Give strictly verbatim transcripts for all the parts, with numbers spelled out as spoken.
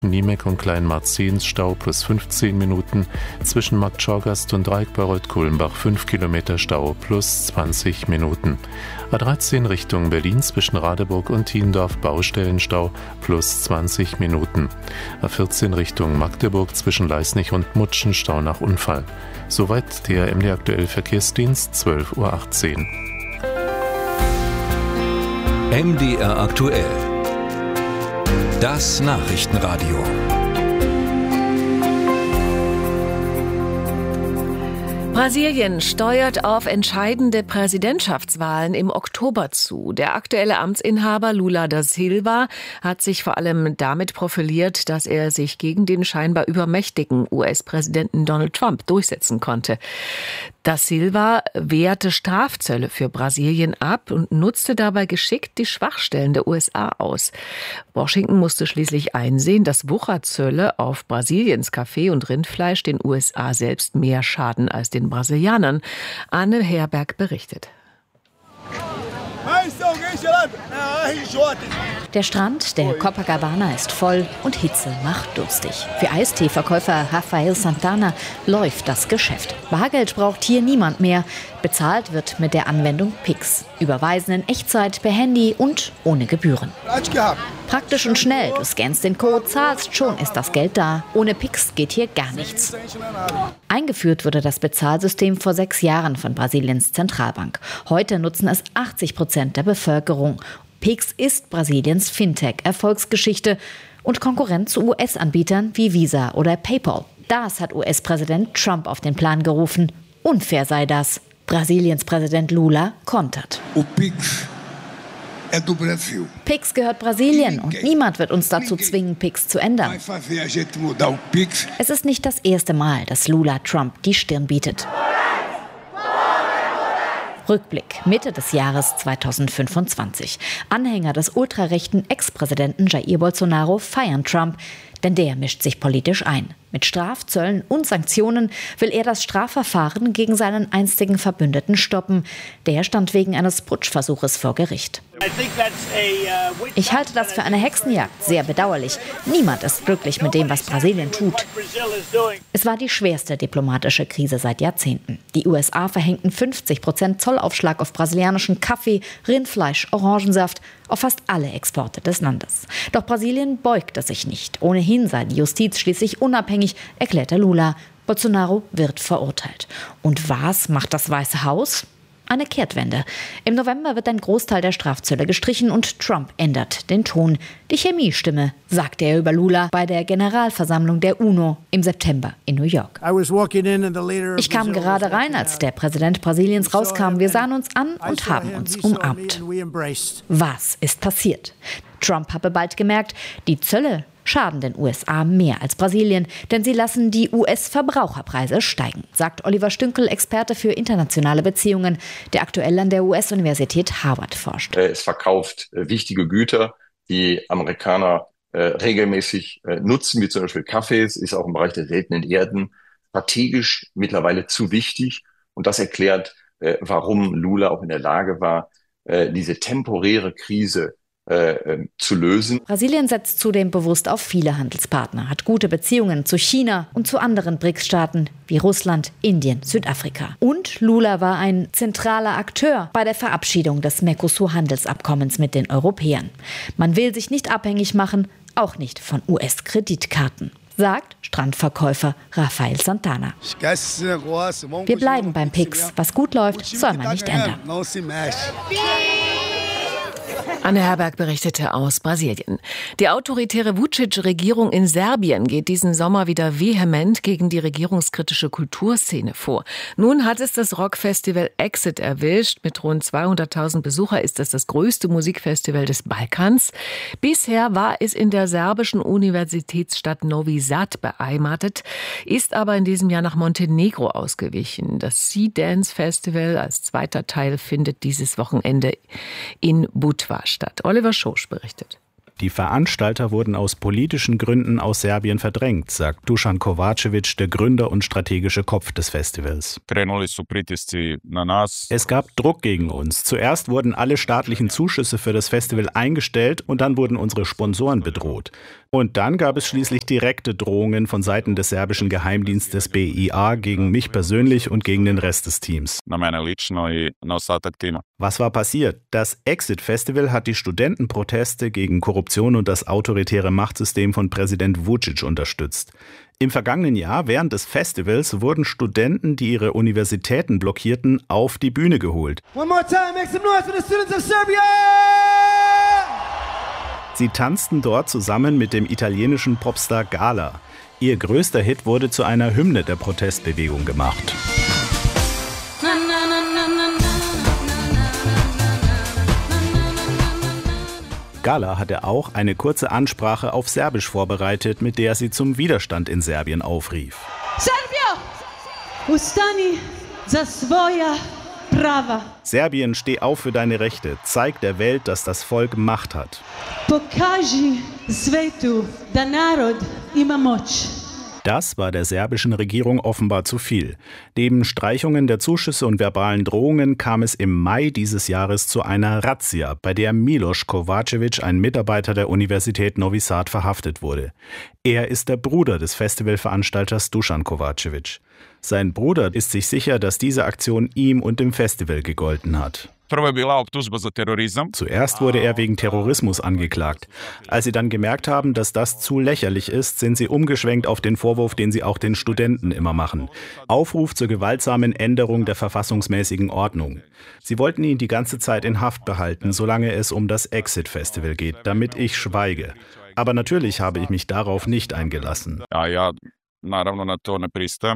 Niemek und Kleinmarzens Stau plus fünfzehn Minuten, zwischen Markt Schorgast und Dreieck bei Reutkulmbach fünf Kilometer Stau plus zwanzig Minuten. A dreizehn Richtung Berlin zwischen Radeburg und Thiendorf Baustellenstau plus zwanzig Minuten. A vierzehn Richtung Magdeburg zwischen Leisnig und Mutschen Stau nach Unfall. Soweit der M D Aktuell Verkehrsdienst, zwölf Uhr achtzehn. M D R Aktuell. Das Nachrichtenradio. Brasilien steuert auf entscheidende Präsidentschaftswahlen im Oktober zu. Der aktuelle Amtsinhaber Lula da Silva hat sich vor allem damit profiliert, dass er sich gegen den scheinbar übermächtigen U S-Präsidenten Donald Trump durchsetzen konnte. Da Silva wehrte Strafzölle für Brasilien ab und nutzte dabei geschickt die Schwachstellen der U S A aus. Washington musste schließlich einsehen, dass Wucherzölle auf Brasiliens Kaffee und Rindfleisch den U S A selbst mehr schaden als den Brasilianern. Anne Herberg berichtet. Der Strand der Copacabana ist voll und Hitze macht durstig. Für Eisteeverkäufer Rafael Santana läuft das Geschäft. Bargeld braucht hier niemand mehr. Bezahlt wird mit der Anwendung Pix. Überweisen in Echtzeit per Handy und ohne Gebühren. Praktisch und schnell. Du scannst den Code, zahlst, schon ist das Geld da. Ohne Pix geht hier gar nichts. Eingeführt wurde das Bezahlsystem vor sechs Jahren von Brasiliens Zentralbank. Heute nutzen es achtzig Prozent der Bevölkerung. Pix ist Brasiliens Fintech-Erfolgsgeschichte und Konkurrent zu U S-Anbietern wie Visa oder PayPal. Das hat U S-Präsident Trump auf den Plan gerufen. Unfair sei das. Brasiliens Präsident Lula kontert. Pix gehört Brasilien und niemand wird uns dazu zwingen, Pix zu ändern. Es ist nicht das erste Mal, dass Lula Trump die Stirn bietet. Rückblick Mitte des Jahres zweitausendfünfundzwanzig. Anhänger des ultrarechten Ex-Präsidenten Jair Bolsonaro feiern Trump, denn der mischt sich politisch ein. Mit Strafzöllen und Sanktionen will er das Strafverfahren gegen seinen einstigen Verbündeten stoppen. Der stand wegen eines Putschversuches vor Gericht. Ich halte das für eine Hexenjagd, sehr bedauerlich. Niemand ist glücklich mit dem, was Brasilien tut. Es war die schwerste diplomatische Krise seit Jahrzehnten. Die U S A verhängten fünfzig Prozent Zollaufschlag auf brasilianischen Kaffee, Rindfleisch, Orangensaft, auf fast alle Exporte des Landes. Doch Brasilien beugte sich nicht. Ohnehin sei die Justiz schließlich unabhängig, erklärte Lula. Bolsonaro wird verurteilt. Und was macht das Weiße Haus? Eine Kehrtwende. Im November wird ein Großteil der Strafzölle gestrichen und Trump ändert den Ton. Die Chemie stimme, sagte er über Lula bei der Generalversammlung der UNO im September in New York. Ich kam gerade rein, als der Präsident Brasiliens rauskam. Wir sahen uns an und haben uns umarmt. Was ist passiert? Trump habe bald gemerkt, die Zölle schaden den U S A mehr als Brasilien, denn sie lassen die U S-Verbraucherpreise steigen, sagt Oliver Stünkel, Experte für internationale Beziehungen, der aktuell an der U S-Universität Harvard forscht. Es verkauft wichtige Güter, die Amerikaner äh, regelmäßig äh, nutzen, wie zum Beispiel Kaffees, ist auch im Bereich der seltenen Erden strategisch mittlerweile zu wichtig. Und das erklärt, äh, warum Lula auch in der Lage war, äh, diese temporäre Krise Äh, zu lösen. Brasilien setzt zudem bewusst auf viele Handelspartner, hat gute Beziehungen zu China und zu anderen B R I C S-Staaten wie Russland, Indien, Südafrika. Und Lula war ein zentraler Akteur bei der Verabschiedung des Mercosur-Handelsabkommens mit den Europäern. Man will sich nicht abhängig machen, auch nicht von U S-Kreditkarten, sagt Strandverkäufer Rafael Santana. Wir bleiben beim Pix. Was gut läuft, soll man nicht ändern. Anne Herberg berichtete aus Brasilien. Die autoritäre Vučić-Regierung in Serbien geht diesen Sommer wieder vehement gegen die regierungskritische Kulturszene vor. Nun hat es das Rockfestival Exit erwischt. Mit rund zweihunderttausend Besucher ist es das größte Musikfestival des Balkans. Bisher war es in der serbischen Universitätsstadt Novi Sad beheimatet, ist aber in diesem Jahr nach Montenegro ausgewichen. Das Sea Dance Festival als zweiter Teil findet dieses Wochenende in Budva statt. Oliver Schosch berichtet. Die Veranstalter wurden aus politischen Gründen aus Serbien verdrängt, sagt Dušan Kovačević, der Gründer und strategische Kopf des Festivals. Es gab Druck gegen uns. Zuerst wurden alle staatlichen Zuschüsse für das Festival eingestellt und dann wurden unsere Sponsoren bedroht. Und dann gab es schließlich direkte Drohungen von Seiten des serbischen Geheimdienstes B I A gegen mich persönlich und gegen den Rest des Teams. Was war passiert? Das Exit Festival hat die Studentenproteste gegen Korruption und das autoritäre Machtsystem von Präsident Vučić unterstützt. Im vergangenen Jahr, während des Festivals, wurden Studenten, die ihre Universitäten blockierten, auf die Bühne geholt. One more time, make some noise for the students of Serbia! Sie tanzten dort zusammen mit dem italienischen Popstar Gala. Ihr größter Hit wurde zu einer Hymne der Protestbewegung gemacht. Gala hatte auch eine kurze Ansprache auf Serbisch vorbereitet, mit der sie zum Widerstand in Serbien aufrief. Serbia! Ustani za svoja prava. Serbien, steh auf für deine Rechte. Zeig der Welt, dass das Volk Macht hat. Pokaži svetu da narod ima moć. Das war der serbischen Regierung offenbar zu viel. Neben Streichungen der Zuschüsse und verbalen Drohungen kam es im Mai dieses Jahres zu einer Razzia, bei der Miloš Kovačević, ein Mitarbeiter der Universität Novi Sad, verhaftet wurde. Er ist der Bruder des Festivalveranstalters Dušan Kovačević. Sein Bruder ist sich sicher, dass diese Aktion ihm und dem Festival gegolten hat. Zuerst wurde er wegen Terrorismus angeklagt. Als sie dann gemerkt haben, dass das zu lächerlich ist, sind sie umgeschwenkt auf den Vorwurf, den sie auch den Studenten immer machen. Aufruf zur gewaltsamen Änderung der verfassungsmäßigen Ordnung. Sie wollten ihn die ganze Zeit in Haft behalten, solange es um das Exit-Festival geht, damit ich schweige. Aber natürlich habe ich mich darauf nicht eingelassen. Ja, ja, naravno na to ne pristajem.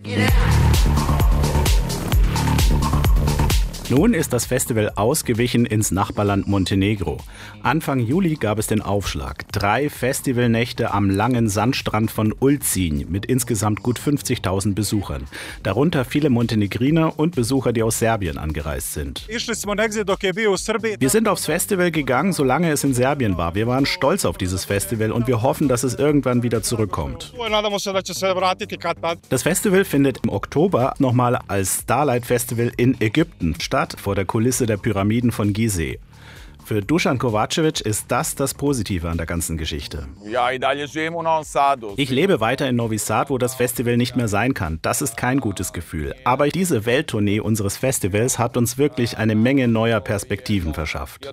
Nun ist das Festival ausgewichen ins Nachbarland Montenegro. Anfang Juli gab es den Aufschlag. Drei Festivalnächte am langen Sandstrand von Ulcinj mit insgesamt gut fünfzigtausend Besuchern. Darunter viele Montenegriner und Besucher, die aus Serbien angereist sind. Wir sind aufs Festival gegangen, solange es in Serbien war. Wir waren stolz auf dieses Festival und wir hoffen, dass es irgendwann wieder zurückkommt. Das Festival findet im Oktober nochmal als Starlight Festival in Ägypten statt. Vor der Kulisse der Pyramiden von Gizeh. Für Dušan Kovačević ist das das Positive an der ganzen Geschichte. Ich lebe weiter in Novi Sad, wo das Festival nicht mehr sein kann. Das ist kein gutes Gefühl. Aber diese Welttournee unseres Festivals hat uns wirklich eine Menge neuer Perspektiven verschafft.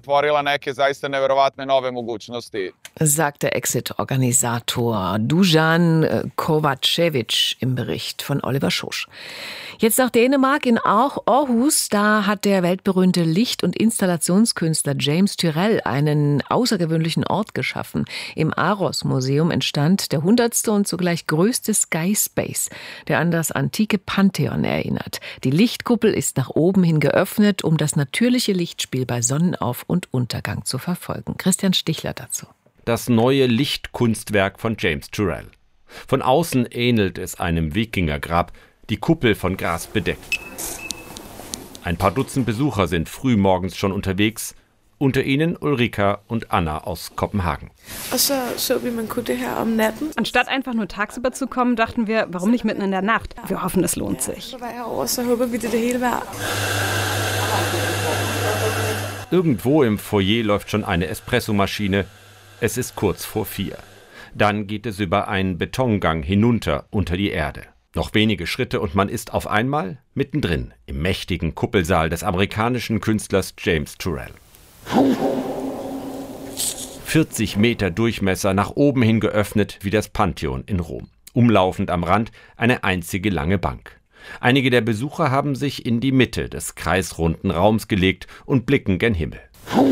Sagt der Exit-Organisator Dušan Kovačević im Bericht von Oliver Schosch. Jetzt nach Dänemark, in Aarhus, da hat der weltberühmte Licht- und Installationskünstler James Turrell einen außergewöhnlichen Ort geschaffen. Im Aros-Museum entstand der hundertste und zugleich größte Sky Space, der an das antike Pantheon erinnert. Die Lichtkuppel ist nach oben hin geöffnet, um das natürliche Lichtspiel bei Sonnenauf- und Untergang zu verfolgen. Christian Stichler dazu. Das neue Lichtkunstwerk von James Turrell. Von außen ähnelt es einem Wikingergrab, die Kuppel von Gras bedeckt. Ein paar Dutzend Besucher sind früh morgens schon unterwegs, unter ihnen Ulrika und Anna aus Kopenhagen. Anstatt einfach nur tagsüber zu kommen, dachten wir, warum nicht mitten in der Nacht? Wir hoffen, es lohnt sich. Irgendwo im Foyer läuft schon eine Espressomaschine. Es ist kurz vor vier. Dann geht es über einen Betongang hinunter unter die Erde. Noch wenige Schritte und man ist auf einmal mittendrin im mächtigen Kuppelsaal des amerikanischen Künstlers James Turrell. vierzig Meter Durchmesser, nach oben hin geöffnet wie das Pantheon in Rom. Umlaufend am Rand eine einzige lange Bank. Einige der Besucher haben sich in die Mitte des kreisrunden Raums gelegt und blicken gen Himmel.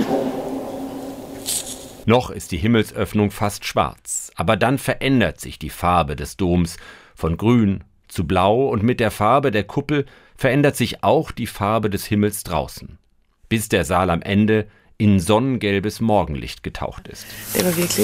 Noch ist die Himmelsöffnung fast schwarz, aber dann verändert sich die Farbe des Doms von grün zu blau und mit der Farbe der Kuppel verändert sich auch die Farbe des Himmels draußen, bis der Saal am Ende in sonnengelbes Morgenlicht getaucht ist. Das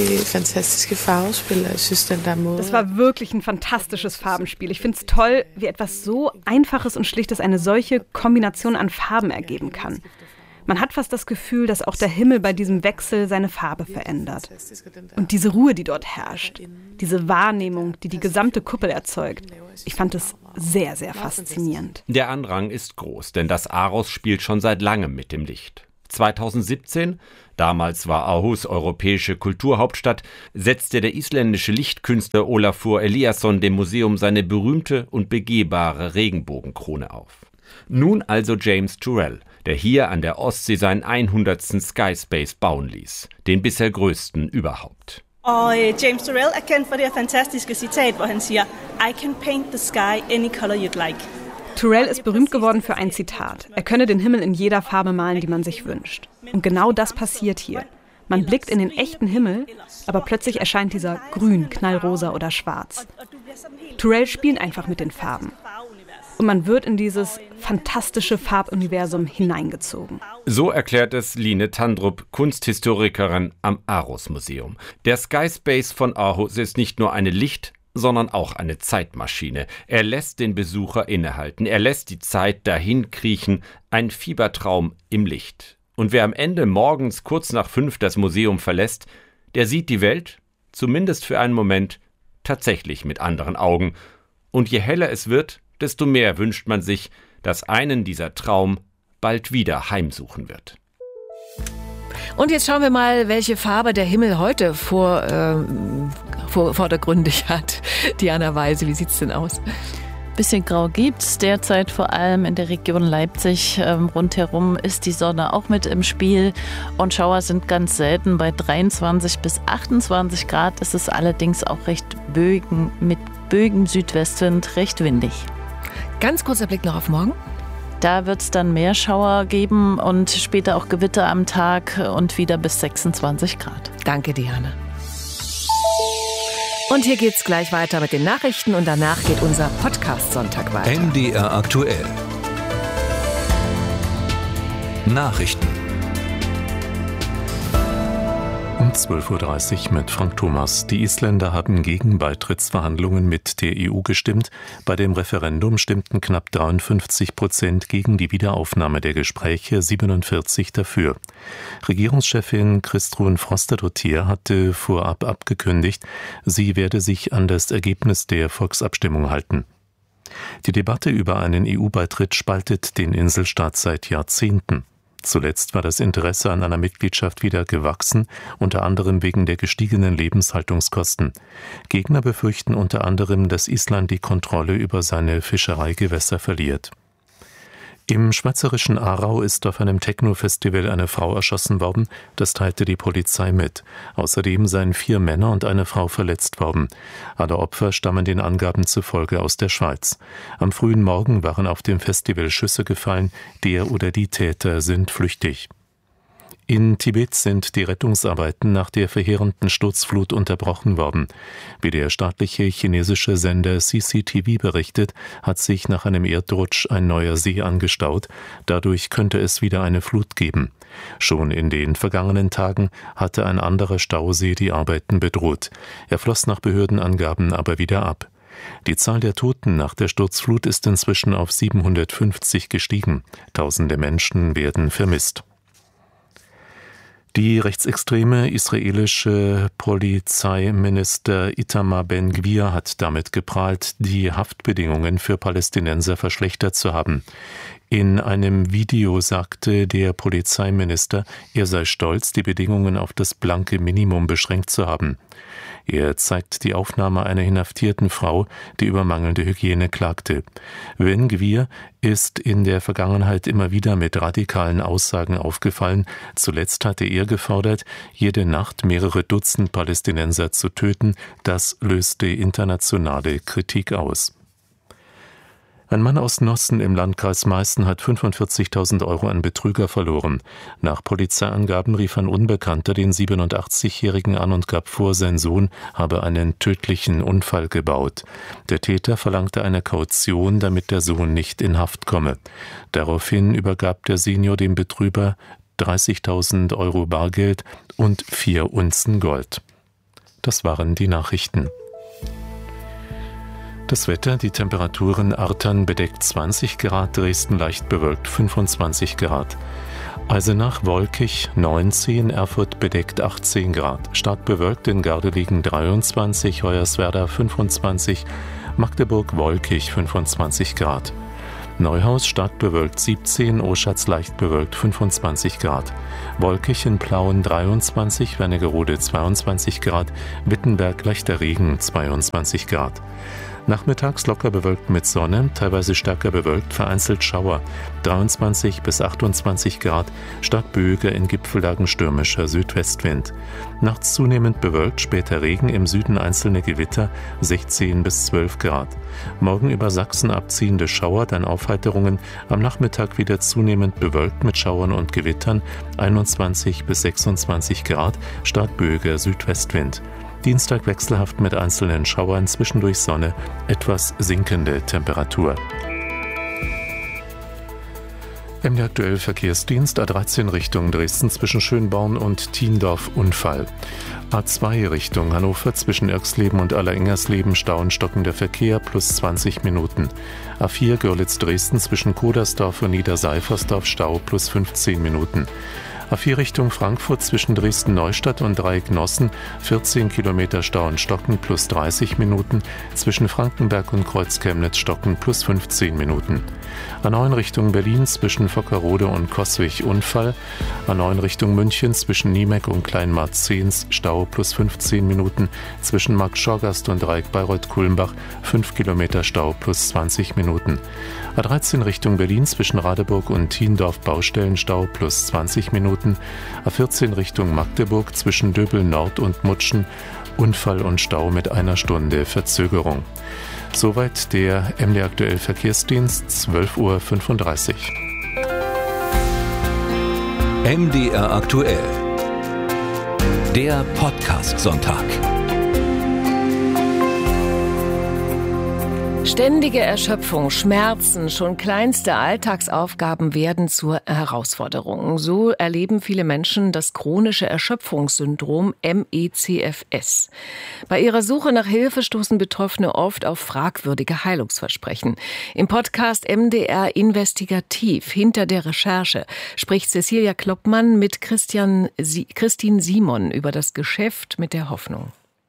war wirklich ein fantastisches Farbenspiel. Ich finde es toll, wie etwas so Einfaches und Schlichtes eine solche Kombination an Farben ergeben kann. Man hat fast das Gefühl, dass auch der Himmel bei diesem Wechsel seine Farbe verändert. Und diese Ruhe, die dort herrscht, diese Wahrnehmung, die die gesamte Kuppel erzeugt, ich fand es sehr, sehr faszinierend. Der Andrang ist groß, denn das Aros spielt schon seit langem mit dem Licht. zweitausendsiebzehn, damals war Aarhus europäische Kulturhauptstadt, setzte der isländische Lichtkünstler Olafur Eliasson dem Museum seine berühmte und begehbare Regenbogenkrone auf. Nun also James Turrell, der hier an der Ostsee seinen hundertsten Skyspace bauen ließ, den bisher größten überhaupt. Og James Turrell er kendt for det fantastiske citat, hvor han siger, I can paint the sky any color you'd like. Turrell ist berühmt geworden für ein Zitat. Er könne den Himmel in jeder Farbe malen, die man sich wünscht. Und genau das passiert hier. Man blickt in den echten Himmel, aber plötzlich erscheint dieser grün, knallrosa oder schwarz. Turrell spielt einfach mit den Farben. Und man wird in dieses fantastische Farbuniversum hineingezogen. So erklärt es Line Tandrup, Kunsthistorikerin am Aros-Museum. Der Skyspace von Aarhus ist nicht nur eine Licht-, sondern auch eine Zeitmaschine. Er lässt den Besucher innehalten, er lässt die Zeit dahin kriechen, ein Fiebertraum im Licht. Und wer am Ende morgens kurz nach fünf das Museum verlässt, der sieht die Welt, zumindest für einen Moment, tatsächlich mit anderen Augen. Und je heller es wird, desto mehr wünscht man sich, dass einen dieser Traum bald wieder heimsuchen wird. Und jetzt schauen wir mal, welche Farbe der Himmel heute vor, äh, vor, vordergründig hat. Diana Weise, wie sieht's denn aus? Bisschen grau gibt's derzeit, vor allem in der Region Leipzig. Ähm, rundherum ist die Sonne auch mit im Spiel und Schauer sind ganz selten. Bei dreiundzwanzig bis achtundzwanzig Grad ist es allerdings auch recht bögen, mit böigem Südwestwind, recht windig. Ganz kurzer Blick noch auf morgen. Da wird es dann mehr Schauer geben und später auch Gewitter am Tag und wieder bis sechsundzwanzig Grad. Danke, Diana. Und hier geht's gleich weiter mit den Nachrichten und danach geht unser Podcast-Sonntag weiter. M D R aktuell. Nachrichten. Um zwölf Uhr dreißig mit Frank Thomas. Die Isländer haben gegen Beitrittsverhandlungen mit der E U gestimmt. Bei dem Referendum stimmten knapp dreiundfünfzig Prozent gegen die Wiederaufnahme der Gespräche, siebenundvierzig dafür. Regierungschefin Kristrún Frostadóttir hatte vorab abgekündigt, sie werde sich an das Ergebnis der Volksabstimmung halten. Die Debatte über einen E U-Beitritt spaltet den Inselstaat seit Jahrzehnten. Zuletzt war das Interesse an einer Mitgliedschaft wieder gewachsen, unter anderem wegen der gestiegenen Lebenshaltungskosten. Gegner befürchten unter anderem, dass Island die Kontrolle über seine Fischereigewässer verliert. Im schweizerischen Aarau ist auf einem Techno-Festival eine Frau erschossen worden, das teilte die Polizei mit. Außerdem seien vier Männer und eine Frau verletzt worden. Alle Opfer stammen den Angaben zufolge aus der Schweiz. Am frühen Morgen waren auf dem Festival Schüsse gefallen, der oder die Täter sind flüchtig. In Tibet sind die Rettungsarbeiten nach der verheerenden Sturzflut unterbrochen worden. Wie der staatliche chinesische Sender C C T V berichtet, hat sich nach einem Erdrutsch ein neuer See angestaut. Dadurch könnte es wieder eine Flut geben. Schon in den vergangenen Tagen hatte ein anderer Stausee die Arbeiten bedroht. Er floss nach Behördenangaben aber wieder ab. Die Zahl der Toten nach der Sturzflut ist inzwischen auf siebenhundertfünfzig gestiegen. Tausende Menschen werden vermisst. Die rechtsextreme israelische Polizeiminister Itamar Ben-Gvir hat damit geprahlt, die Haftbedingungen für Palästinenser verschlechtert zu haben. In einem Video sagte der Polizeiminister, er sei stolz, die Bedingungen auf das blanke Minimum beschränkt zu haben. Er zeigt die Aufnahme einer inhaftierten Frau, die über mangelnde Hygiene klagte. Ben-Gvir ist in der Vergangenheit immer wieder mit radikalen Aussagen aufgefallen. Zuletzt hatte er gefordert, jede Nacht mehrere Dutzend Palästinenser zu töten. Das löste internationale Kritik aus. Ein Mann aus Nossen im Landkreis Meißen hat fünfundvierzigtausend Euro an Betrüger verloren. Nach Polizeiangaben rief ein Unbekannter den siebenundachtzigjährigen an und gab vor, sein Sohn habe einen tödlichen Unfall gebaut. Der Täter verlangte eine Kaution, damit der Sohn nicht in Haft komme. Daraufhin übergab der Senior dem Betrüger dreißigtausend Euro Bargeld und vier Unzen Gold. Das waren die Nachrichten. Das Wetter, die Temperaturen: Artern bedeckt zwanzig Grad, Dresden leicht bewölkt fünfundzwanzig Grad. Eisenach wolkig neunzehn, Erfurt bedeckt achtzehn Grad, stark bewölkt in Gardelegen dreiundzwanzig, Hoyerswerda fünfundzwanzig, Magdeburg wolkig fünfundzwanzig Grad. Neuhaus stark bewölkt siebzehn, Oschatz leicht bewölkt fünfundzwanzig Grad. Wolkig in Plauen dreiundzwanzig, Wernigerode zweiundzwanzig Grad, Wittenberg leichter Regen zweiundzwanzig Grad. Nachmittags locker bewölkt mit Sonne, teilweise stärker bewölkt, vereinzelt Schauer, dreiundzwanzig bis achtundzwanzig Grad, stark böiger, in Gipfellagen stürmischer Südwestwind. Nachts zunehmend bewölkt, später Regen, im Süden einzelne Gewitter, sechzehn bis zwölf Grad. Morgen über Sachsen abziehende Schauer, dann Aufheiterungen, am Nachmittag wieder zunehmend bewölkt mit Schauern und Gewittern, einundzwanzig bis sechsundzwanzig Grad, stark böiger Südwestwind. Dienstag wechselhaft mit einzelnen Schauern, zwischendurch Sonne, etwas sinkende Temperatur. M D aktuell Verkehrsdienst A dreizehn Richtung Dresden zwischen Schönborn und Thiendorf Unfall. A zwei Richtung Hannover zwischen Irxleben und Allerengersleben Stau und stockender Verkehr plus zwanzig Minuten. A vier Görlitz Dresden zwischen Kodersdorf und Niederseifersdorf Stau plus fünfzehn Minuten. A vier Richtung Frankfurt zwischen Dresden-Neustadt und Dreiecknossen, vierzehn Kilometer Stau und Stocken plus dreißig Minuten, zwischen Frankenberg und Kreuz-Chemnitz Stocken plus fünfzehn Minuten. A neun Richtung Berlin zwischen Vockerode und Coswig Unfall, A neun Richtung München zwischen Niemeck und Kleinmarzens Stau plus fünfzehn Minuten, zwischen Marktschorgast und Dreieck Bayreuth-Kulmbach fünf Kilometer Stau plus zwanzig Minuten. A dreizehn Richtung Berlin zwischen Radeburg und Thiendorf Baustellenstau plus zwanzig Minuten. A vierzehn Richtung Magdeburg zwischen Döbel Nord und Mutschen Unfall und Stau mit einer Stunde Verzögerung. Soweit der M D aktuell Verkehrsdienst, zwölf Uhr fünfunddreißig. M D R aktuell. Der Podcast-Sonntag. Ständige Erschöpfung, Schmerzen, schon kleinste Alltagsaufgaben werden zur Herausforderung. So erleben viele Menschen das chronische Erschöpfungssyndrom M E C F S. Bei ihrer Suche nach Hilfe stoßen Betroffene oft auf fragwürdige Heilungsversprechen. Im Podcast M D R Investigativ hinter der Recherche spricht Cecilia Kloppmann mit Christian Sie- Christine Simon über das Geschäft mit der Hoffnung.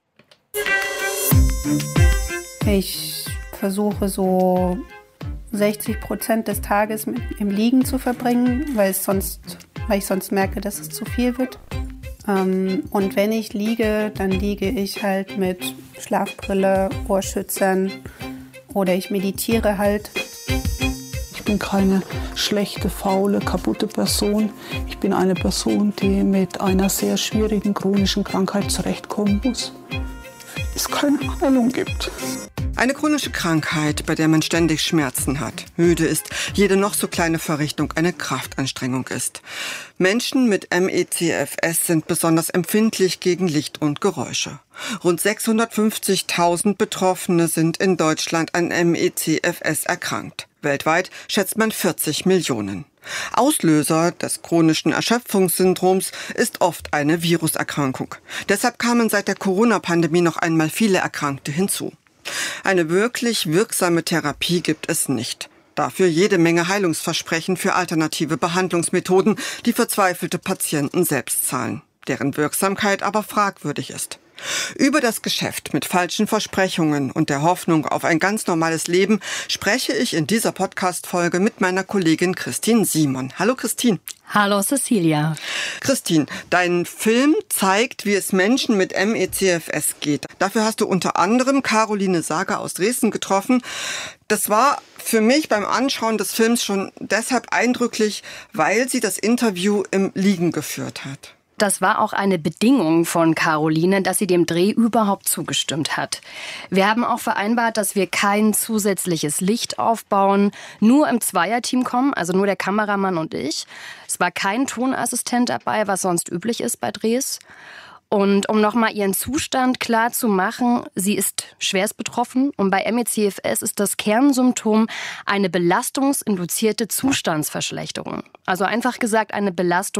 Ich versuche so sechzig Prozent des Tages mit, im Liegen zu verbringen, weil, es sonst, weil ich sonst merke, dass es zu viel wird. Ähm, und wenn ich liege, dann liege ich halt mit Schlafbrille, Ohrschützern oder ich meditiere halt. Ich bin keine schlechte, faule, kaputte Person. Ich bin eine Person, die mit einer sehr schwierigen chronischen Krankheit zurechtkommen muss. Es keine Heilung gibt. Eine chronische Krankheit, bei der man ständig Schmerzen hat, müde ist, jede noch so kleine Verrichtung eine Kraftanstrengung ist. Menschen mit M E C F S sind besonders empfindlich gegen Licht und Geräusche. Rund sechshundertfünfzigtausend Betroffene sind in Deutschland an M E C F S erkrankt. Weltweit schätzt man vierzig Millionen. Auslöser des chronischen Erschöpfungssyndroms ist oft eine Viruserkrankung. Deshalb kamen seit der Corona-Pandemie noch einmal viele Erkrankte hinzu. Eine wirklich wirksame Therapie gibt es nicht. Dafür jede Menge Heilungsversprechen für alternative Behandlungsmethoden, die verzweifelte Patienten selbst zahlen, deren Wirksamkeit aber fragwürdig ist. Über das Geschäft mit falschen Versprechungen und der Hoffnung auf ein ganz normales Leben spreche ich in dieser Podcast-Folge mit meiner Kollegin Christine Simon. Hallo Christine. Hallo Cecilia. Christine, dein Film zeigt, wie es Menschen mit M E C F S geht. Dafür hast du unter anderem Caroline Sager aus Dresden getroffen. Das war für mich beim Anschauen des Films schon deshalb eindrücklich, weil sie das Interview im Liegen geführt hat. Das war auch eine Bedingung von Caroline, dass sie dem Dreh überhaupt zugestimmt hat. Wir haben auch vereinbart, dass wir kein zusätzliches Licht aufbauen, nur im Zweierteam kommen, also nur der Kameramann und ich. Es war kein Tonassistent dabei, was sonst üblich ist bei Drehs. Und um nochmal ihren Zustand klar zu machen, sie ist schwerst betroffen und bei M E C F S ist das Kernsymptom eine belastungsinduzierte Zustandsverschlechterung. Also einfach gesagt eine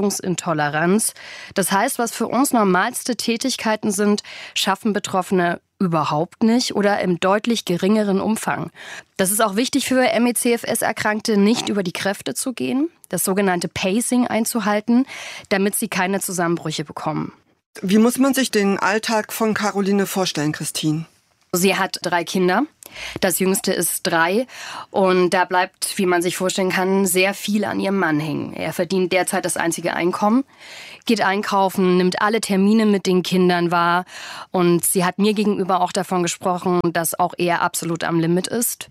Belastungsintoleranz. Das heißt, was für uns normalste Tätigkeiten sind, schaffen Betroffene überhaupt nicht oder im deutlich geringeren Umfang. Das ist auch wichtig für M E C F S-Erkrankte, nicht über die Kräfte zu gehen, das sogenannte Pacing einzuhalten, damit sie keine Zusammenbrüche bekommen. Wie muss man sich den Alltag von Caroline vorstellen, Christine? Sie hat drei Kinder. Das jüngste ist drei und da bleibt, wie man sich vorstellen kann, sehr viel an ihrem Mann hängen. Er verdient derzeit das einzige Einkommen, geht einkaufen, nimmt alle Termine mit den Kindern wahr und sie hat mir gegenüber auch davon gesprochen, dass auch er absolut am Limit ist.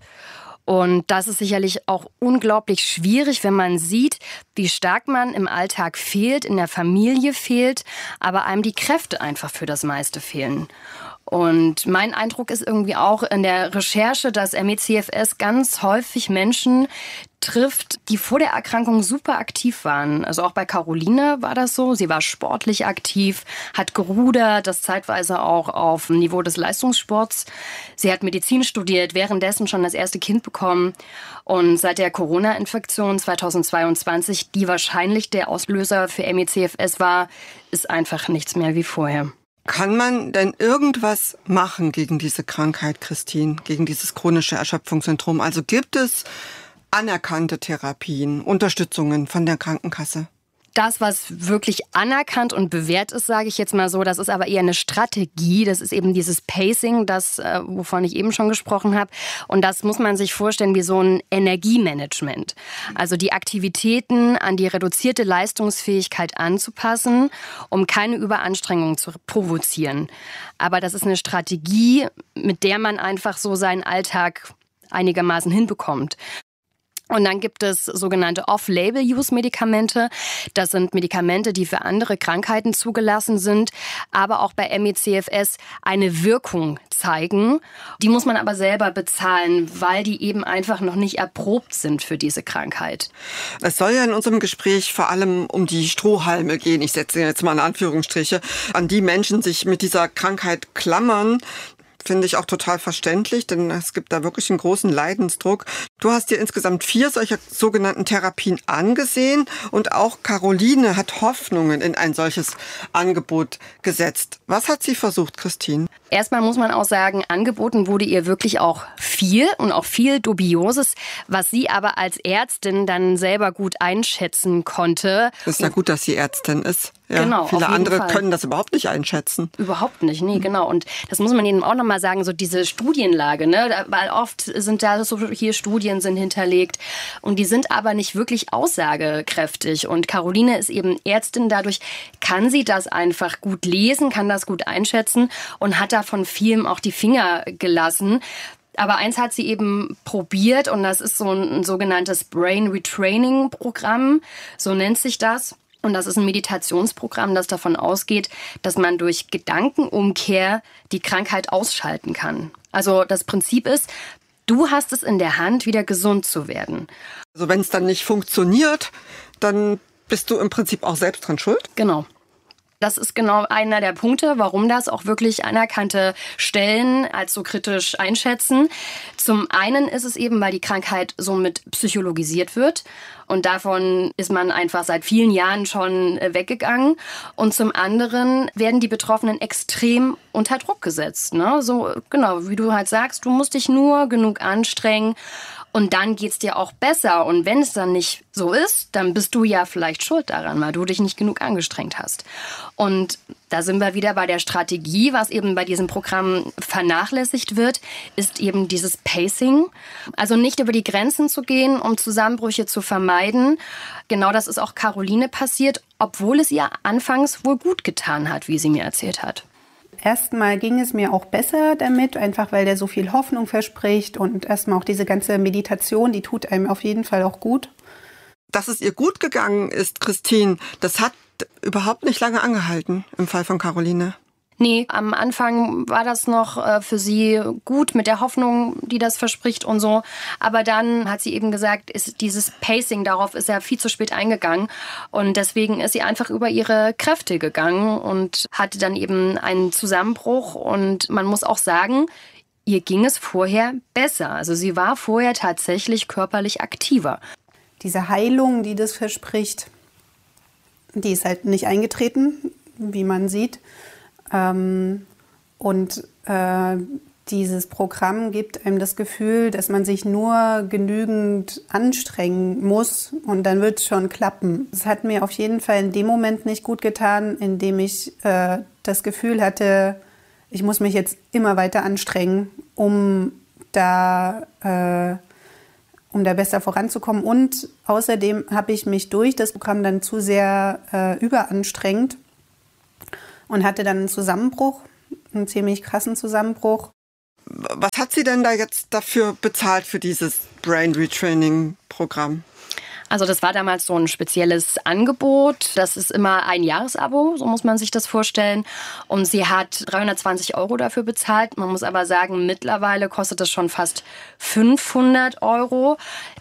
Und das ist sicherlich auch unglaublich schwierig, wenn man sieht, wie stark man im Alltag fehlt, in der Familie fehlt, aber einem die Kräfte einfach für das meiste fehlen. Und mein Eindruck ist irgendwie auch in der Recherche, dass M E C F S ganz häufig Menschen trifft, die vor der Erkrankung super aktiv waren. Also auch bei Caroline war das so. Sie war sportlich aktiv, hat gerudert, das zeitweise auch auf dem Niveau des Leistungssports. Sie hat Medizin studiert, währenddessen schon das erste Kind bekommen. Und seit der Corona-Infektion zweitausendzweiundzwanzig, die wahrscheinlich der Auslöser für M E C F S war, ist einfach nichts mehr wie vorher. Kann man denn irgendwas machen gegen diese Krankheit, Christine, gegen dieses chronische Erschöpfungssyndrom? Also gibt es anerkannte Therapien, Unterstützungen von der Krankenkasse? Das, was wirklich anerkannt und bewährt ist, sage ich jetzt mal so, das ist aber eher eine Strategie. Das ist eben dieses Pacing, das, äh, wovon ich eben schon gesprochen habe. Und das muss man sich vorstellen wie so ein Energiemanagement. Also die Aktivitäten an die reduzierte Leistungsfähigkeit anzupassen, um keine Überanstrengung zu provozieren. Aber das ist eine Strategie, mit der man einfach so seinen Alltag einigermaßen hinbekommt. Und dann gibt es sogenannte Off-Label-Use-Medikamente. Das sind Medikamente, die für andere Krankheiten zugelassen sind, aber auch bei M E C F S eine Wirkung zeigen. Die muss man aber selber bezahlen, weil die eben einfach noch nicht erprobt sind für diese Krankheit. Es soll ja in unserem Gespräch vor allem um die Strohhalme gehen. Ich setze jetzt mal in Anführungsstriche, an die Menschen sich mit dieser Krankheit klammern. Finde ich auch total verständlich, denn es gibt da wirklich einen großen Leidensdruck. Du hast dir insgesamt vier solcher sogenannten Therapien angesehen und auch Caroline hat Hoffnungen in ein solches Angebot gesetzt. Was hat sie versucht, Christine? Erstmal muss man auch sagen, angeboten wurde ihr wirklich auch viel und auch viel Dubioses, was sie aber als Ärztin dann selber gut einschätzen konnte. Das ist ja gut, dass sie Ärztin ist. Ja, genau, viele andere Fall. können das überhaupt nicht einschätzen. Überhaupt nicht, nee, genau. Und das muss man ihnen auch nochmal sagen, so diese Studienlage, ne? Weil oft sind da so hier Studien sind hinterlegt und die sind aber nicht wirklich aussagekräftig. Und Caroline ist eben Ärztin, dadurch kann sie das einfach gut lesen, kann das gut einschätzen und hat da von vielem auch die Finger gelassen. Aber eins hat sie eben probiert und das ist so ein, ein sogenanntes Brain Retraining Programm, so nennt sich das. Und das ist ein Meditationsprogramm, das davon ausgeht, dass man durch Gedankenumkehr die Krankheit ausschalten kann. Also das Prinzip ist, du hast es in der Hand, wieder gesund zu werden. Also wenn es dann nicht funktioniert, dann bist du im Prinzip auch selbst dran schuld? Genau. Das ist genau einer der Punkte, warum das auch wirklich anerkannte Stellen als so kritisch einschätzen. Zum einen ist es eben, weil die Krankheit somit psychologisiert wird. Und davon ist man einfach seit vielen Jahren schon weggegangen. Und zum anderen werden die Betroffenen extrem unter Druck gesetzt. Ne? So, genau, wie du halt sagst, du musst dich nur genug anstrengen. Und dann geht's dir auch besser. Und wenn es dann nicht so ist, dann bist du ja vielleicht schuld daran, weil du dich nicht genug angestrengt hast. Und da sind wir wieder bei der Strategie, was eben bei diesem Programm vernachlässigt wird, ist eben dieses Pacing. Also nicht über die Grenzen zu gehen, um Zusammenbrüche zu vermeiden. Genau das ist auch Caroline passiert, obwohl es ihr anfangs wohl gut getan hat, wie sie mir erzählt hat. Erstmal ging es mir auch besser damit, einfach weil der so viel Hoffnung verspricht und erstmal auch diese ganze Meditation, die tut einem auf jeden Fall auch gut. Dass es ihr gut gegangen ist, Christine, das hat überhaupt nicht lange angehalten im Fall von Caroline. Nee, am Anfang war das noch äh, für sie gut mit der Hoffnung, die das verspricht und so. Aber dann hat sie eben gesagt, ist dieses Pacing, darauf ist ja viel zu spät eingegangen. Und deswegen ist sie einfach über ihre Kräfte gegangen und hatte dann eben einen Zusammenbruch. Und man muss auch sagen, ihr ging es vorher besser. Also sie war vorher tatsächlich körperlich aktiver. Diese Heilung, die das verspricht, die ist halt nicht eingetreten, wie man sieht. Ähm, und äh, dieses Programm gibt einem das Gefühl, dass man sich nur genügend anstrengen muss und dann wird es schon klappen. Es hat mir auf jeden Fall in dem Moment nicht gut getan, in dem ich äh, das Gefühl hatte, ich muss mich jetzt immer weiter anstrengen, um da, äh, um da besser voranzukommen. Und außerdem habe ich mich durch das Programm dann zu sehr äh, überanstrengt und hatte dann einen Zusammenbruch, einen ziemlich krassen Zusammenbruch. Was hat sie denn da jetzt dafür bezahlt für dieses Brain Retraining-Programm? Also das war damals so ein spezielles Angebot. Das ist immer ein Jahresabo, so muss man sich das vorstellen. Und sie hat dreihundertzwanzig Euro dafür bezahlt. Man muss aber sagen, mittlerweile kostet das schon fast fünfhundert Euro.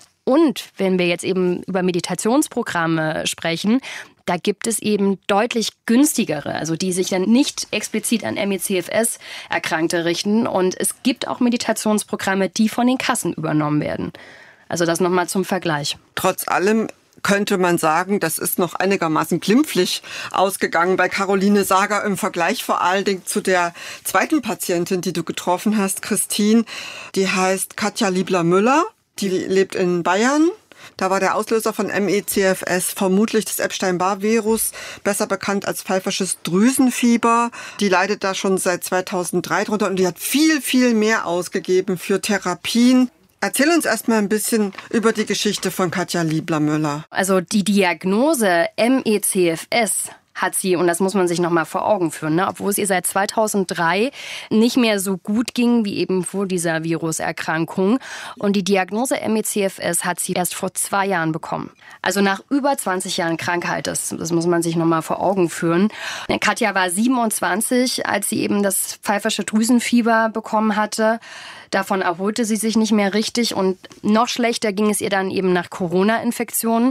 Und wenn wir jetzt eben über Meditationsprogramme sprechen, da gibt es eben deutlich günstigere, also die sich dann nicht explizit an M E C F S-Erkrankte richten. Und es gibt auch Meditationsprogramme, die von den Kassen übernommen werden. Also das nochmal zum Vergleich. Trotz allem könnte man sagen, das ist noch einigermaßen glimpflich ausgegangen bei Caroline Sager im Vergleich vor allen Dingen zu der zweiten Patientin, die du getroffen hast, Christine. Die heißt Katja Liebler-Müller, die lebt in Bayern. Da war der Auslöser von M E C F S vermutlich das Epstein-Barr-Virus, besser bekannt als pfeifersches Drüsenfieber. Die leidet da schon seit zweitausenddrei drunter und die hat viel, viel mehr ausgegeben für Therapien. Erzähl uns erstmal ein bisschen über die Geschichte von Katja Liebler-Müller. Also die Diagnose M E C F S hat sie, und das muss man sich noch mal vor Augen führen, ne? Obwohl es ihr seit zweitausenddrei nicht mehr so gut ging wie eben vor dieser Viruserkrankung. Und die Diagnose M E C F S hat sie erst vor zwei Jahren bekommen. Also nach über zwanzig Jahren Krankheit, das, das muss man sich noch mal vor Augen führen. Katja war siebenundzwanzig, als sie eben das pfeifersche Drüsenfieber bekommen hatte. Davon erholte sie sich nicht mehr richtig und noch schlechter ging es ihr dann eben nach Corona-Infektionen.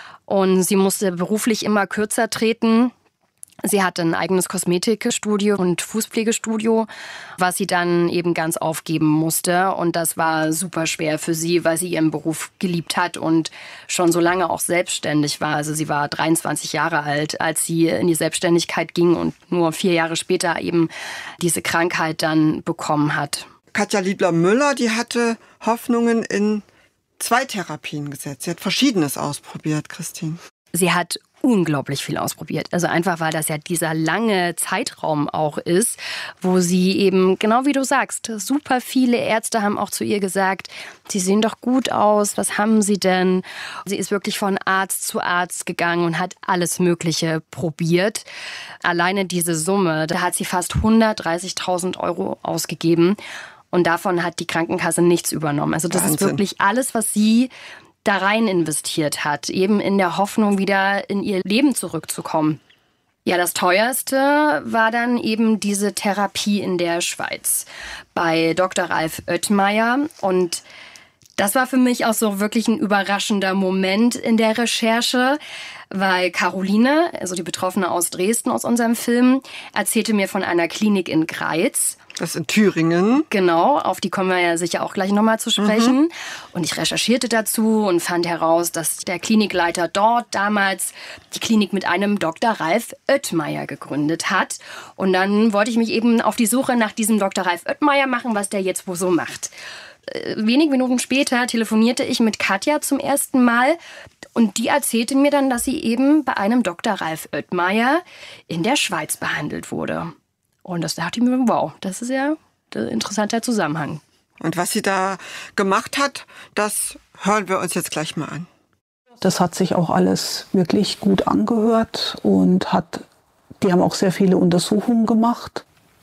Und sie musste beruflich immer kürzer treten. Sie hatte ein eigenes Kosmetikstudio und Fußpflegestudio, was sie dann eben ganz aufgeben musste. Und das war super schwer für sie, weil sie ihren Beruf geliebt hat und schon so lange auch selbstständig war. Also sie war dreiundzwanzig Jahre alt, als sie in die Selbstständigkeit ging und nur vier Jahre später eben diese Krankheit dann bekommen hat. Katja Liebler-Müller, die hatte Hoffnungen in zwei Therapien gesetzt. Sie hat Verschiedenes ausprobiert, Christine. Sie hat unglaublich viel ausprobiert. Also einfach, weil das ja dieser lange Zeitraum auch ist, wo sie eben, genau wie du sagst, super viele Ärzte haben auch zu ihr gesagt, Sie sehen doch gut aus, was haben Sie denn? Sie ist wirklich von Arzt zu Arzt gegangen und hat alles Mögliche probiert. Alleine diese Summe, da hat sie fast hundertdreißigtausend Euro ausgegeben. Und davon hat die Krankenkasse nichts übernommen. Also das Wahnsinn. Ist wirklich alles, was sie da rein investiert hat, eben in der Hoffnung, wieder in ihr Leben zurückzukommen. Ja, das teuerste war dann eben diese Therapie in der Schweiz bei Doktor Ralf Oettmeier. Und das war für mich auch so wirklich ein überraschender Moment in der Recherche, weil Caroline, also die Betroffene aus Dresden aus unserem Film, erzählte mir von einer Klinik in Greiz. Das ist in Thüringen. Genau, auf die kommen wir ja sicher auch gleich nochmal zu sprechen. Mhm. Und ich recherchierte dazu und fand heraus, dass der Klinikleiter dort damals die Klinik mit einem Doktor Ralf Oettmeier gegründet hat. Und dann wollte ich mich eben auf die Suche nach diesem Doktor Ralf Oettmeier machen, was der jetzt wohl so macht. Wenige Minuten später telefonierte ich mit Katja zum ersten Mal und die erzählte mir dann, dass sie eben bei einem Doktor Ralf Oettmeier in der Schweiz behandelt wurde. Und das dachte ich mir, wow, das ist ja ein interessanter Zusammenhang. Und was sie da gemacht hat, das hören wir uns jetzt gleich mal an. Das hat sich auch alles wirklich gut angehört und hat, die haben auch sehr viele Untersuchungen gemacht.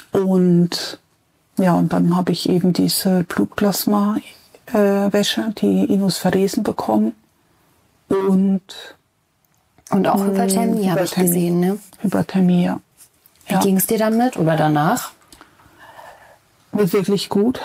Und ja, und dann habe ich eben diese Blutplasma-Wäsche, äh, die Inosferesen bekommen. Und, und auch Hyperthermie, habe ich gesehen, ne? Hyperthermie, ja. Wie ging es dir damit oder danach? Mir wirklich gut,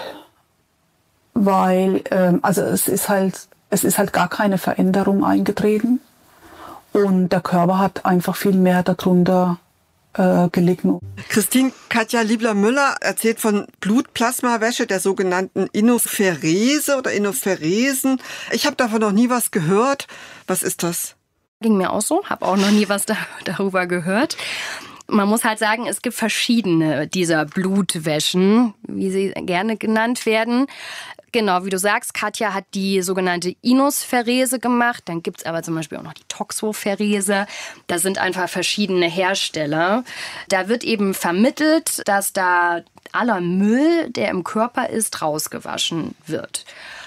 weil ähm, also es ist halt es ist halt gar keine Veränderung eingetreten und der Körper hat einfach viel mehr darunter äh, gelitten. Christine, Katja Liebler-Müller erzählt von Blutplasmawäsche, der sogenannten Inosferese oder Inospheresen. Ich habe davon noch nie was gehört. Was ist das? Ging mir auch so, habe auch noch nie was da, darüber gehört. Man muss halt sagen, es gibt verschiedene dieser Blutwäschen, wie sie gerne genannt werden. Genau, wie du sagst, Katja hat die sogenannte Inosferese gemacht. Dann gibt es aber zum Beispiel auch noch die Toxoferese. Da sind einfach verschiedene Hersteller. Da wird eben vermittelt, dass da aller Müll, der im Körper ist, rausgewaschen wird.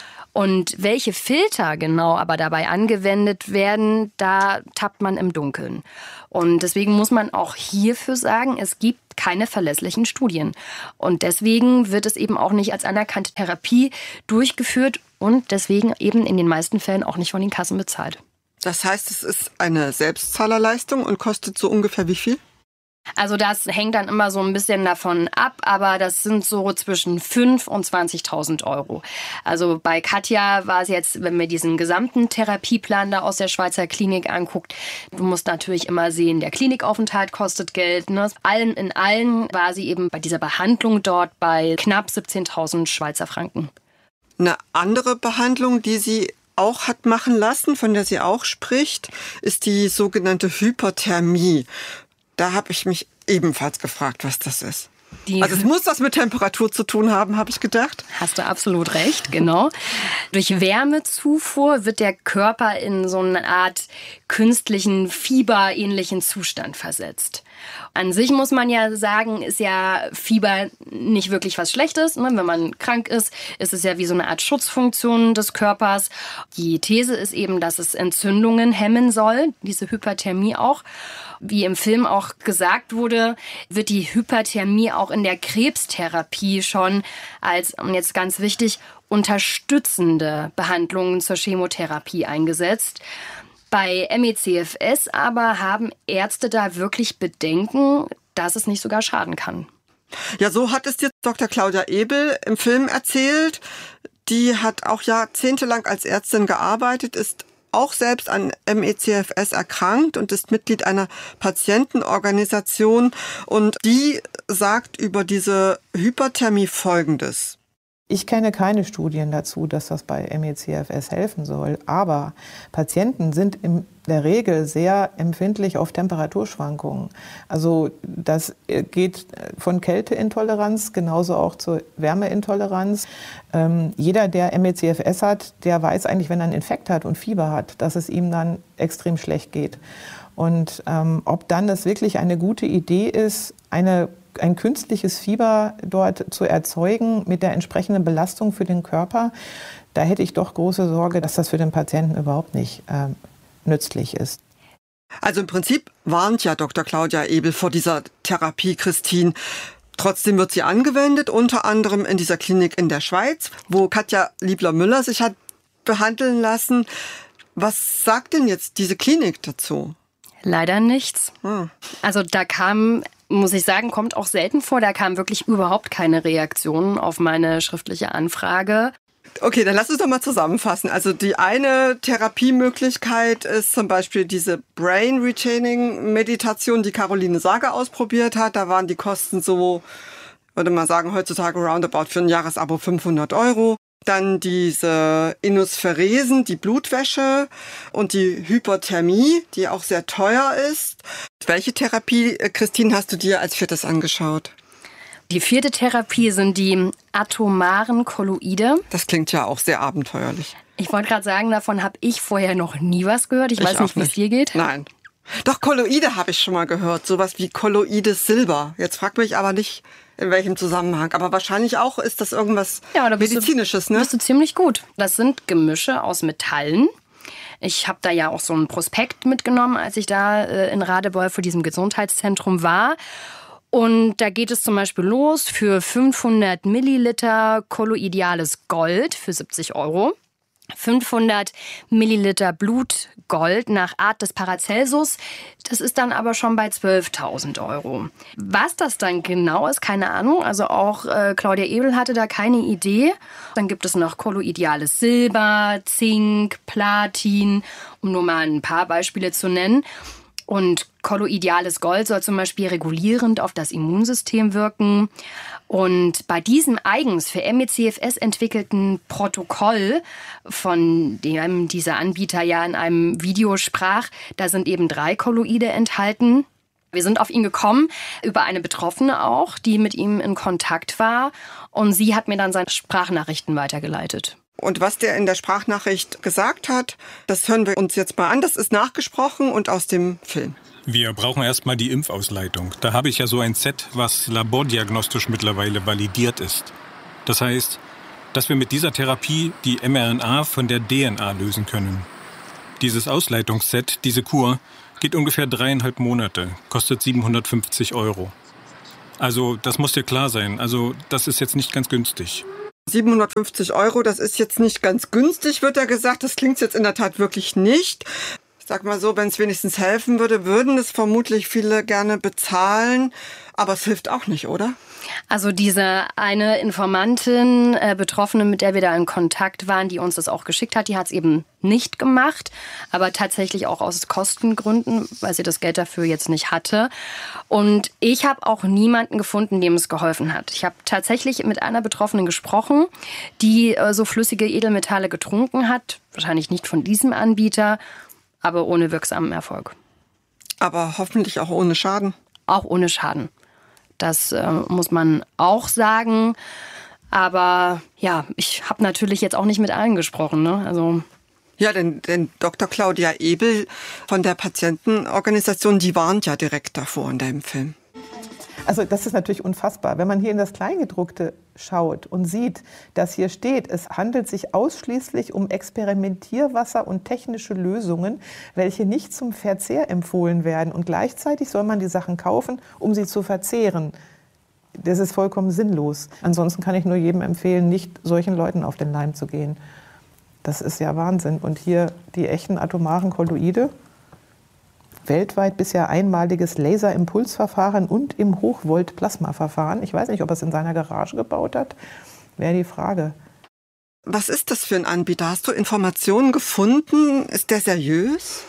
Und welche Filter genau aber dabei angewendet werden, da tappt man im Dunkeln. Und deswegen muss man auch hierfür sagen, es gibt keine verlässlichen Studien. Und deswegen wird es eben auch nicht als anerkannte Therapie durchgeführt und deswegen eben in den meisten Fällen auch nicht von den Kassen bezahlt. Das heißt, es ist eine Selbstzahlerleistung und kostet so ungefähr wie viel? Also das hängt dann immer so ein bisschen davon ab, aber das sind so zwischen fünftausend und zwanzigtausend Euro. Also bei Katja war es jetzt, wenn wir diesen gesamten Therapieplan da aus der Schweizer Klinik anguckt, du musst natürlich immer sehen, der Klinikaufenthalt kostet Geld. Ne? Allen in allen war sie eben bei dieser Behandlung dort bei knapp siebzehntausend Schweizer Franken. Eine andere Behandlung, die sie auch hat machen lassen, von der sie auch spricht, ist die sogenannte Hyperthermie. Da habe ich mich ebenfalls gefragt, was das ist. Die also es muss was mit Temperatur zu tun haben, habe ich gedacht. Hast du absolut recht, genau. Durch Wärmezufuhr wird der Körper in so eine Art künstlichen, fieberähnlichen Zustand versetzt. An sich muss man ja sagen, ist ja Fieber nicht wirklich was Schlechtes. Wenn man krank ist, ist es ja wie so eine Art Schutzfunktion des Körpers. Die These ist eben, dass es Entzündungen hemmen soll, diese Hyperthermie auch. Wie im Film auch gesagt wurde, wird die Hyperthermie auch in der Krebstherapie schon als, und jetzt ganz wichtig, unterstützende Behandlungen zur Chemotherapie eingesetzt. Bei M E C F S aber haben Ärzte da wirklich Bedenken, dass es nicht sogar schaden kann. Ja, so hat es dir Doktor Claudia Ebel im Film erzählt. Die hat auch jahrzehntelang als Ärztin gearbeitet, ist auch selbst an M E C F S erkrankt und ist Mitglied einer Patientenorganisation. Und die sagt über diese Hyperthermie Folgendes. Ich kenne keine Studien dazu, dass das bei M E C F S helfen soll. Aber Patienten sind in der Regel sehr empfindlich auf Temperaturschwankungen. Also das geht von Kälteintoleranz genauso auch zur Wärmeintoleranz. Ähm, jeder, der M E C F S hat, der weiß eigentlich, wenn er einen Infekt hat und Fieber hat, dass es ihm dann extrem schlecht geht. Und ähm, ob dann das wirklich eine gute Idee ist, eine ein künstliches Fieber dort zu erzeugen mit der entsprechenden Belastung für den Körper, da hätte ich doch große Sorge, dass das für den Patienten überhaupt nicht äh, nützlich ist. Also im Prinzip warnt ja Doktor Claudia Ebel vor dieser Therapie, Christine. Trotzdem wird sie angewendet, unter anderem in dieser Klinik in der Schweiz, wo Katja Liebler-Müller sich hat behandeln lassen. Was sagt denn jetzt diese Klinik dazu? Leider nichts. Hm. Also da kam, muss ich sagen, kommt auch selten vor, da kam wirklich überhaupt keine Reaktion auf meine schriftliche Anfrage. Okay, dann lass uns doch mal zusammenfassen. Also die eine Therapiemöglichkeit ist zum Beispiel diese Brain Retaining Meditation, die Caroline Sager ausprobiert hat. Da waren die Kosten so, würde man sagen, heutzutage roundabout für ein Jahresabo fünfhundert Euro. Dann diese Inosferesen, die Blutwäsche und die Hyperthermie, die auch sehr teuer ist. Welche Therapie, Christine, hast du dir als viertes angeschaut? Die vierte Therapie sind die atomaren Kolloide. Das klingt ja auch sehr abenteuerlich. Ich wollte gerade sagen, davon habe ich vorher noch nie was gehört. Ich, ich weiß nicht, wie es dir geht. Nein. Doch, Kolloide habe ich schon mal gehört. Sowas wie kolloides Silber. Jetzt frag mich aber nicht, in welchem Zusammenhang. Aber wahrscheinlich auch ist das irgendwas ja, da Medizinisches, du, ne? Bist du ziemlich gut. Das sind Gemische aus Metallen. Ich habe da ja auch so einen Prospekt mitgenommen, als ich da äh, in Radebeul vor diesem Gesundheitszentrum war. Und da geht es zum Beispiel los für fünfhundert Milliliter kolloidales Gold für siebzig Euro. fünfhundert Milliliter Blutgold nach Art des Paracelsus. Das ist dann aber schon bei zwölftausend Euro. Was das dann genau ist, keine Ahnung. Also auch äh, Claudia Ebel hatte da keine Idee. Dann gibt es noch kolloidales Silber, Zink, Platin, um nur mal ein paar Beispiele zu nennen. Und kolloidales Gold soll zum Beispiel regulierend auf das Immunsystem wirken. Und bei diesem eigens für M E C F S entwickelten Protokoll, von dem dieser Anbieter ja in einem Video sprach, da sind eben drei Kolloide enthalten. Wir sind auf ihn gekommen, über eine Betroffene auch, die mit ihm in Kontakt war. Und sie hat mir dann seine Sprachnachrichten weitergeleitet. Und was der in der Sprachnachricht gesagt hat, das hören wir uns jetzt mal an. Das ist nachgesprochen und aus dem Film. Wir brauchen erstmal die Impfausleitung. Da habe ich ja so ein Set, was labordiagnostisch mittlerweile validiert ist. Das heißt, dass wir mit dieser Therapie die mRNA von der D N A lösen können. Dieses Ausleitungsset, diese Kur, geht ungefähr dreieinhalb Monate, kostet siebenhundertfünfzig Euro. Also das muss dir klar sein. Also das ist jetzt nicht ganz günstig. siebenhundertfünfzig Euro, das ist jetzt nicht ganz günstig, wird da gesagt. Das klingt jetzt in der Tat wirklich nicht. Ich sag mal so, wenn es wenigstens helfen würde, würden es vermutlich viele gerne bezahlen. Aber es hilft auch nicht, oder? Also diese eine Informantin, äh, Betroffene, mit der wir da in Kontakt waren, die uns das auch geschickt hat, die hat es eben nicht gemacht, aber tatsächlich auch aus Kostengründen, weil sie das Geld dafür jetzt nicht hatte. Und ich habe auch niemanden gefunden, dem es geholfen hat. Ich habe tatsächlich mit einer Betroffenen gesprochen, die äh, so flüssige Edelmetalle getrunken hat, wahrscheinlich nicht von diesem Anbieter, aber ohne wirksamen Erfolg. Aber hoffentlich auch ohne Schaden. Auch ohne Schaden. Das äh, muss man auch sagen. Aber ja, ich habe natürlich jetzt auch nicht mit allen gesprochen, ne? Also ja, denn, denn Doktor Claudia Ebel von der Patientenorganisation, die warnt ja direkt davor in deinem Film. Also das ist natürlich unfassbar. Wenn man hier in das Kleingedruckte schaut und sieht, dass hier steht, es handelt sich ausschließlich um Experimentierwasser und technische Lösungen, welche nicht zum Verzehr empfohlen werden. Und gleichzeitig soll man die Sachen kaufen, um sie zu verzehren. Das ist vollkommen sinnlos. Ansonsten kann ich nur jedem empfehlen, nicht solchen Leuten auf den Leim zu gehen. Das ist ja Wahnsinn. Und hier die echten atomaren Kolloide. Weltweit bisher einmaliges Laserimpulsverfahren und im Hochvolt-Plasmaverfahren. Ich weiß nicht, ob er es in seiner Garage gebaut hat. Wäre die Frage. Was ist das für ein Anbieter? Hast du Informationen gefunden? Ist der seriös?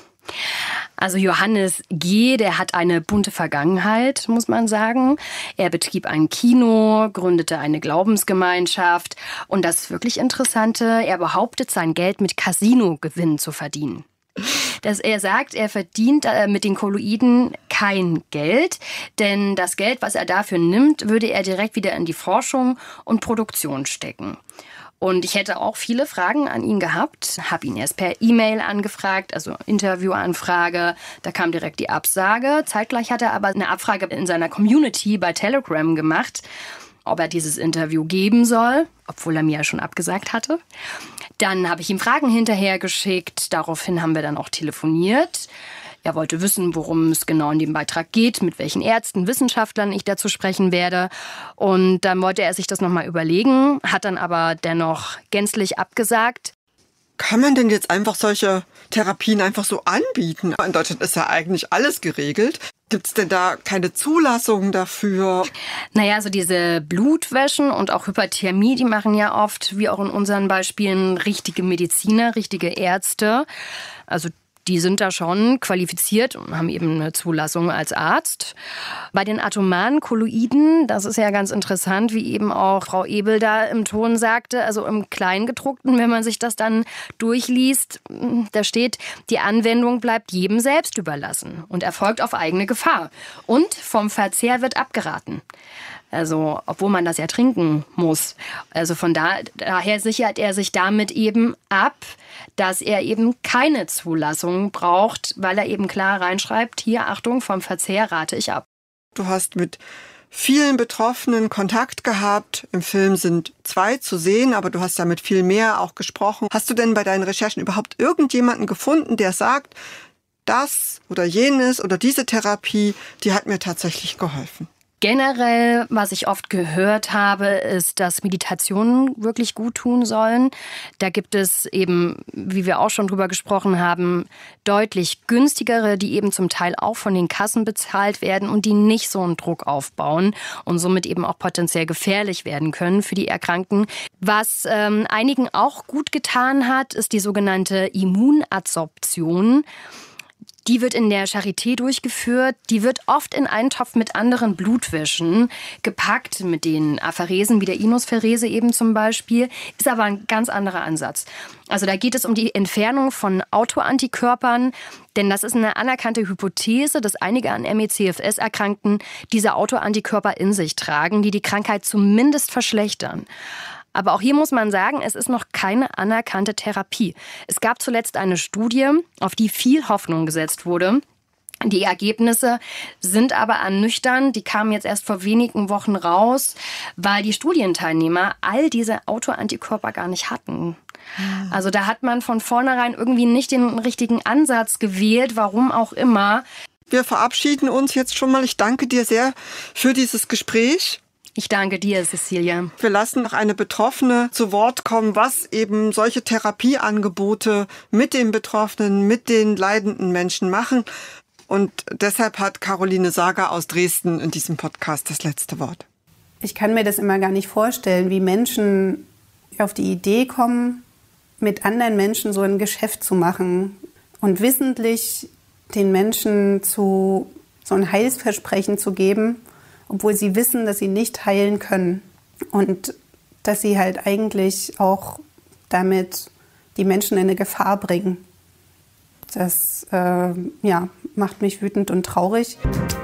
Also Johannes G., der hat eine bunte Vergangenheit, muss man sagen. Er betrieb ein Kino, gründete eine Glaubensgemeinschaft. Und das wirklich Interessante, er behauptet, sein Geld mit Casino-Gewinnen zu verdienen. Dass er sagt, er verdient äh, mit den Kolloiden kein Geld, denn das Geld, was er dafür nimmt, würde er direkt wieder in die Forschung und Produktion stecken. Und ich hätte auch viele Fragen an ihn gehabt, habe ihn erst per E-Mail angefragt, also Interviewanfrage, da kam direkt die Absage. Zeitgleich hat er aber eine Abfrage in seiner Community bei Telegram gemacht, ob er dieses Interview geben soll, obwohl er mir ja schon abgesagt hatte. Dann habe ich ihm Fragen hinterhergeschickt. Daraufhin haben wir dann auch telefoniert. Er wollte wissen, worum es genau in dem Beitrag geht, mit welchen Ärzten, Wissenschaftlern ich dazu sprechen werde. Und dann wollte er sich das nochmal überlegen, hat dann aber dennoch gänzlich abgesagt. Kann man denn jetzt einfach solche Therapien einfach so anbieten? In Deutschland ist ja eigentlich alles geregelt. Gibt es denn da keine Zulassung dafür? Naja, so diese Blutwäschen und auch Hyperthermie, die machen ja oft, wie auch in unseren Beispielen, richtige Mediziner, richtige Ärzte. Also die sind da schon qualifiziert und haben eben eine Zulassung als Arzt. Bei den atomaren Kolloiden, das ist ja ganz interessant, wie eben auch Frau Ebel da im Ton sagte, also im Kleingedruckten, wenn man sich das dann durchliest, da steht, die Anwendung bleibt jedem selbst überlassen und erfolgt auf eigene Gefahr. Und vom Verzehr wird abgeraten. Also, obwohl man das ja trinken muss. Also von da, daher sichert er sich damit eben ab, dass er eben keine Zulassung braucht, weil er eben klar reinschreibt, hier, Achtung, vom Verzehr rate ich ab. Du hast mit vielen Betroffenen Kontakt gehabt. Im Film sind zwei zu sehen, aber du hast ja mit viel mehr auch gesprochen. Hast du denn bei deinen Recherchen überhaupt irgendjemanden gefunden, der sagt, das oder jenes oder diese Therapie, die hat mir tatsächlich geholfen? Generell, was ich oft gehört habe, ist, dass Meditationen wirklich gut tun sollen. Da gibt es eben, wie wir auch schon drüber gesprochen haben, deutlich günstigere, die eben zum Teil auch von den Kassen bezahlt werden und die nicht so einen Druck aufbauen und somit eben auch potenziell gefährlich werden können für die Erkrankten. Was ähm, einigen auch gut getan hat, ist die sogenannte Immunadsorption. Die wird in der Charité durchgeführt. Die wird oft in einen Topf mit anderen Blutwischen gepackt, mit den Apheresen wie der Inosferese eben zum Beispiel. Ist aber ein ganz anderer Ansatz. Also da geht es um die Entfernung von Autoantikörpern, denn das ist eine anerkannte Hypothese, dass einige an M E C F S Erkrankten diese Autoantikörper in sich tragen, die die Krankheit zumindest verschlechtern. Aber auch hier muss man sagen, es ist noch keine anerkannte Therapie. Es gab zuletzt eine Studie, auf die viel Hoffnung gesetzt wurde. Die Ergebnisse sind aber ernüchternd. Die kamen jetzt erst vor wenigen Wochen raus, weil die Studienteilnehmer all diese Autoantikörper gar nicht hatten. Also da hat man von vornherein irgendwie nicht den richtigen Ansatz gewählt, warum auch immer. Wir verabschieden uns jetzt schon mal. Ich danke dir sehr für dieses Gespräch. Ich danke dir, Cecilia. Wir lassen noch eine Betroffene zu Wort kommen, was eben solche Therapieangebote mit den Betroffenen, mit den leidenden Menschen machen. Und deshalb hat Caroline Sager aus Dresden in diesem Podcast das letzte Wort. Ich kann mir das immer gar nicht vorstellen, wie Menschen auf die Idee kommen, mit anderen Menschen so ein Geschäft zu machen und wissentlich den Menschen zu so ein Heilsversprechen zu geben, obwohl sie wissen, dass sie nicht heilen können und dass sie halt eigentlich auch damit die Menschen in eine Gefahr bringen. Das äh, ja, macht mich wütend und traurig.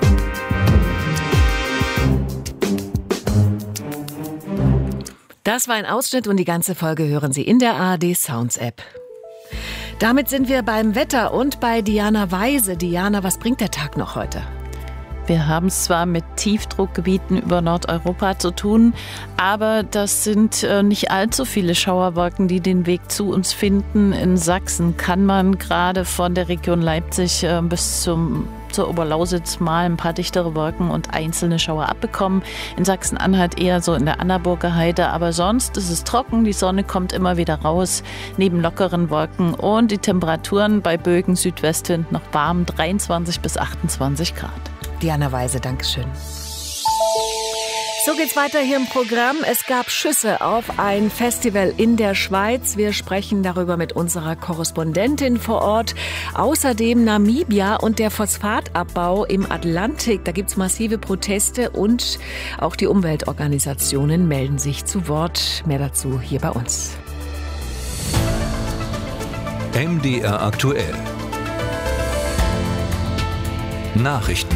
Das war ein Ausschnitt und die ganze Folge hören Sie in der A R D Sounds App. Damit sind wir beim Wetter und bei Diana Weise. Diana, was bringt der Tag noch heute? Wir haben es zwar mit Tiefdruckgebieten über Nordeuropa zu tun, aber das sind äh, nicht allzu viele Schauerwolken, die den Weg zu uns finden. In Sachsen kann man gerade von der Region Leipzig äh, bis zum, zur Oberlausitz mal ein paar dichtere Wolken und einzelne Schauer abbekommen. In Sachsen-Anhalt eher so in der Annaburger Heide, aber sonst ist es trocken, die Sonne kommt immer wieder raus, neben lockeren Wolken und die Temperaturen bei Bögen Südwestwind noch warm, dreiundzwanzig bis achtundzwanzig Grad. Diana Weise, Dankeschön. So geht's weiter hier im Programm. Es gab Schüsse auf ein Festival in der Schweiz. Wir sprechen darüber mit unserer Korrespondentin vor Ort. Außerdem Namibia und der Phosphatabbau im Atlantik. Da gibt's massive Proteste und auch die Umweltorganisationen melden sich zu Wort. Mehr dazu hier bei uns. M D R aktuell. Nachrichten.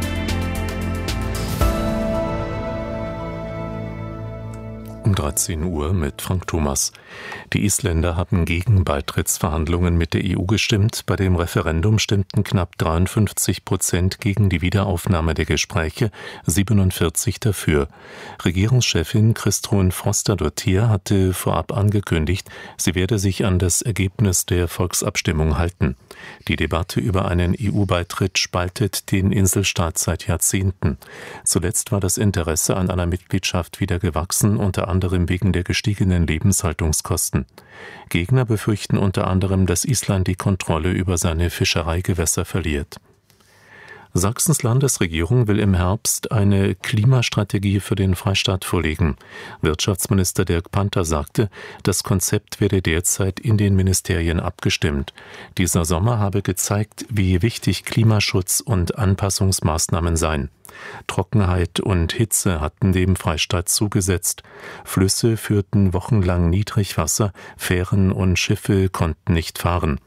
Um dreizehn Uhr mit Frank Thomas. Die Isländer haben gegen Beitrittsverhandlungen mit der E U gestimmt. Bei dem Referendum stimmten knapp dreiundfünfzig Prozent gegen die Wiederaufnahme der Gespräche, siebenundvierzig dafür. Regierungschefin Kristrún Frostadóttir hatte vorab angekündigt, sie werde sich an das Ergebnis der Volksabstimmung halten. Die Debatte über einen E U-Beitritt spaltet den Inselstaat seit Jahrzehnten. Zuletzt war das Interesse an einer Mitgliedschaft wieder gewachsen, unter anderem wegen der gestiegenen Lebenshaltungskosten. Gegner befürchten unter anderem, dass Island die Kontrolle über seine Fischereigewässer verliert. Sachsens Landesregierung will im Herbst eine Klimastrategie für den Freistaat vorlegen. Wirtschaftsminister Dirk Panther sagte, das Konzept werde derzeit in den Ministerien abgestimmt. Dieser Sommer habe gezeigt, wie wichtig Klimaschutz und Anpassungsmaßnahmen seien. Trockenheit und Hitze hatten dem Freistaat zugesetzt. Flüsse führten wochenlang Niedrigwasser, Fähren und Schiffe konnten nicht fahren.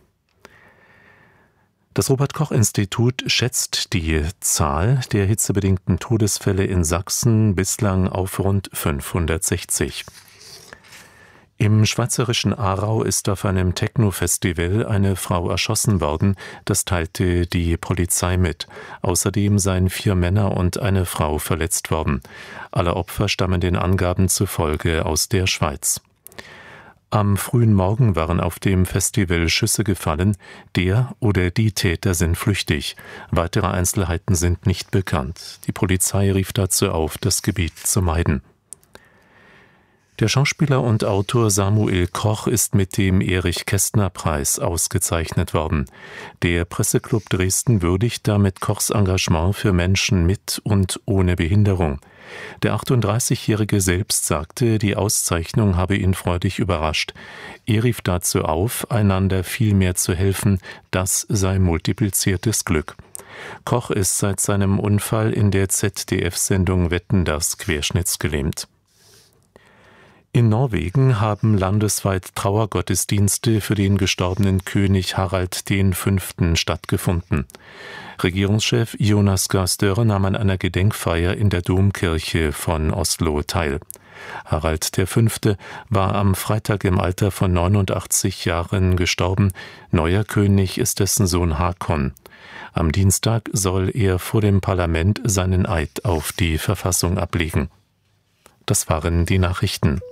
Das Robert-Koch-Institut schätzt die Zahl der hitzebedingten Todesfälle in Sachsen bislang auf rund fünfhundertsechzig. Im schweizerischen Aarau ist auf einem Techno-Festival eine Frau erschossen worden, das teilte die Polizei mit. Außerdem seien vier Männer und eine Frau verletzt worden. Alle Opfer stammen den Angaben zufolge aus der Schweiz. Am frühen Morgen waren auf dem Festival Schüsse gefallen. Der oder die Täter sind flüchtig. Weitere Einzelheiten sind nicht bekannt. Die Polizei rief dazu auf, das Gebiet zu meiden. Der Schauspieler und Autor Samuel Koch ist mit dem Erich-Kästner-Preis ausgezeichnet worden. Der Presseclub Dresden würdigt damit Kochs Engagement für Menschen mit und ohne Behinderung. Der achtunddreißigjährige selbst sagte, die Auszeichnung habe ihn freudig überrascht. Er rief dazu auf, einander viel mehr zu helfen, das sei multipliziertes Glück. Koch ist seit seinem Unfall in der Z D F-Sendung Wetten, dass querschnittsgelähmt. In Norwegen haben landesweit Trauergottesdienste für den gestorbenen König Harald der Fünfte stattgefunden. Regierungschef Jonas Gahr Støre nahm an einer Gedenkfeier in der Domkirche von Oslo teil. Harald der Fünfte war am Freitag im Alter von neunundachtzig Jahren gestorben. Neuer König ist dessen Sohn Hakon. Am Dienstag soll er vor dem Parlament seinen Eid auf die Verfassung ablegen. Das waren die Nachrichten.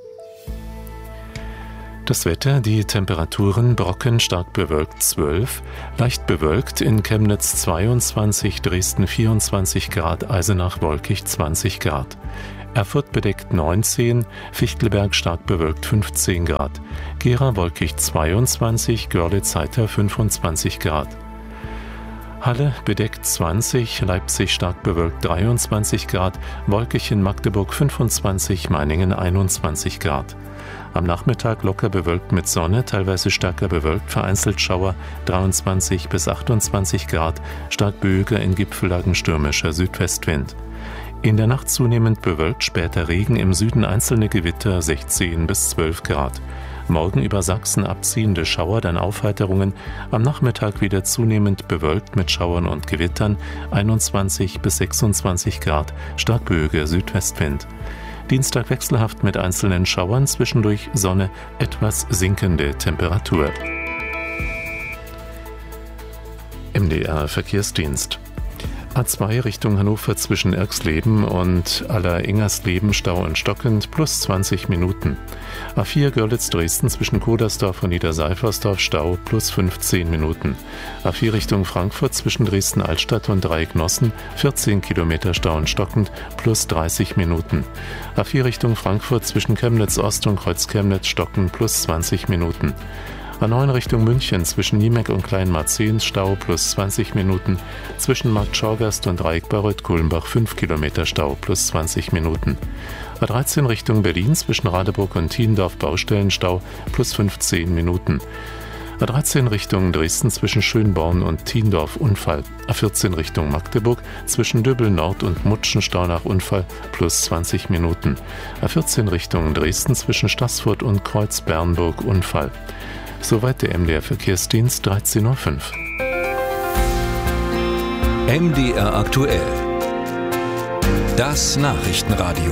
Das Wetter, die Temperaturen: Brocken stark bewölkt zwölf, leicht bewölkt in Chemnitz zweiundzwanzig, Dresden vierundzwanzig Grad, Eisenach wolkig zwanzig Grad. Erfurt bedeckt neunzehn, Fichtelberg stark bewölkt fünfzehn Grad, Gera wolkig zweiundzwanzig, Görlitz heiter fünfundzwanzig Grad. Halle bedeckt zwanzig, Leipzig stark bewölkt dreiundzwanzig Grad, wolkig in Magdeburg fünfundzwanzig, Meiningen einundzwanzig Grad. Am Nachmittag locker bewölkt mit Sonne, teilweise stärker bewölkt, vereinzelt Schauer, dreiundzwanzig bis achtundzwanzig Grad, stark böiger, in Gipfellagen stürmischer Südwestwind. In der Nacht zunehmend bewölkt, später Regen, im Süden einzelne Gewitter, sechzehn bis zwölf Grad. Morgen über Sachsen abziehende Schauer, dann Aufheiterungen, am Nachmittag wieder zunehmend bewölkt mit Schauern und Gewittern, einundzwanzig bis sechsundzwanzig Grad, stark böiger Südwestwind. Dienstag wechselhaft mit einzelnen Schauern, zwischendurch Sonne, etwas sinkende Temperatur. M D R Verkehrsdienst. A zwei Richtung Hannover zwischen Erxleben und Aller-Ingersleben Stau und stockend plus zwanzig Minuten. A vier Görlitz-Dresden zwischen Kodersdorf und Niederseifersdorf Stau plus fünfzehn Minuten. A vier Richtung Frankfurt zwischen Dresden-Altstadt und Dreiecknossen vierzehn Kilometer Stau und stockend plus dreißig Minuten. A vier Richtung Frankfurt zwischen Chemnitz-Ost und Kreuz-Chemnitz stockend plus zwanzig Minuten. A neun Richtung München zwischen Niemek und Kleinmarzehns Stau plus zwanzig Minuten, zwischen Markt Schorgast und Dreieck bei Reuth-Kulmbach fünf Kilometer Stau plus zwanzig Minuten. A dreizehn Richtung Berlin zwischen Radeburg und Thiendorf Baustellenstau plus fünfzehn Minuten. A dreizehn Richtung Dresden zwischen Schönborn und Thiendorf Unfall. A vierzehn Richtung Magdeburg zwischen Döbel Nord und Mutschenstau nach Unfall plus zwanzig Minuten. A vierzehn Richtung Dresden zwischen Staßfurt und Kreuz-Bernburg Unfall. Soweit der M D R Verkehrsdienst, dreizehn Uhr fünf. M D R aktuell. Das Nachrichtenradio.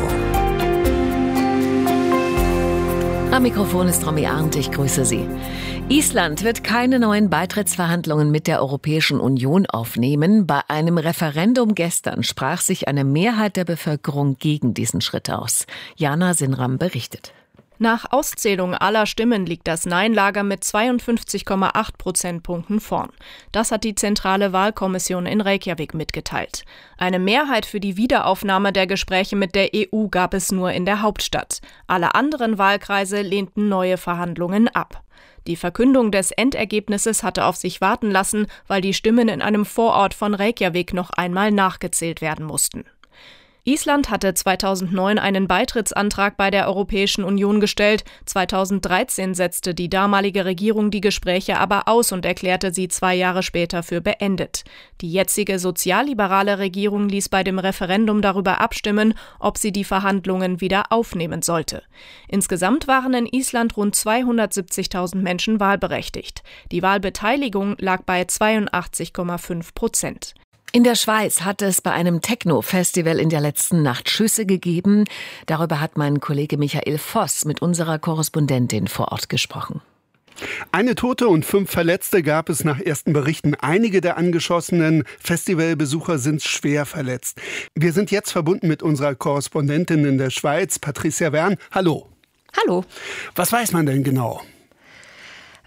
Am Mikrofon ist Romy Arndt, ich grüße Sie. Island wird keine neuen Beitrittsverhandlungen mit der Europäischen Union aufnehmen. Bei einem Referendum gestern sprach sich eine Mehrheit der Bevölkerung gegen diesen Schritt aus. Jana Sinram berichtet. Nach Auszählung aller Stimmen liegt das Nein-Lager mit zweiundfünfzig Komma acht Prozentpunkten vorn. Das hat die Zentrale Wahlkommission in Reykjavik mitgeteilt. Eine Mehrheit für die Wiederaufnahme der Gespräche mit der E U gab es nur in der Hauptstadt. Alle anderen Wahlkreise lehnten neue Verhandlungen ab. Die Verkündung des Endergebnisses hatte auf sich warten lassen, weil die Stimmen in einem Vorort von Reykjavik noch einmal nachgezählt werden mussten. Island hatte zweitausendneun einen Beitrittsantrag bei der Europäischen Union gestellt. zweitausenddreizehn setzte die damalige Regierung die Gespräche aber aus und erklärte sie zwei Jahre später für beendet. Die jetzige sozialliberale Regierung ließ bei dem Referendum darüber abstimmen, ob sie die Verhandlungen wieder aufnehmen sollte. Insgesamt waren in Island rund zweihundertsiebzigtausend Menschen wahlberechtigt. Die Wahlbeteiligung lag bei zweiundachtzig Komma fünf Prozent. In der Schweiz hat es bei einem Techno-Festival in der letzten Nacht Schüsse gegeben. Darüber hat mein Kollege Michael Voss mit unserer Korrespondentin vor Ort gesprochen. Eine Tote und fünf Verletzte gab es nach ersten Berichten. Einige der angeschossenen Festivalbesucher sind schwer verletzt. Wir sind jetzt verbunden mit unserer Korrespondentin in der Schweiz, Patricia Wern. Hallo. Hallo. Was weiß man denn genau?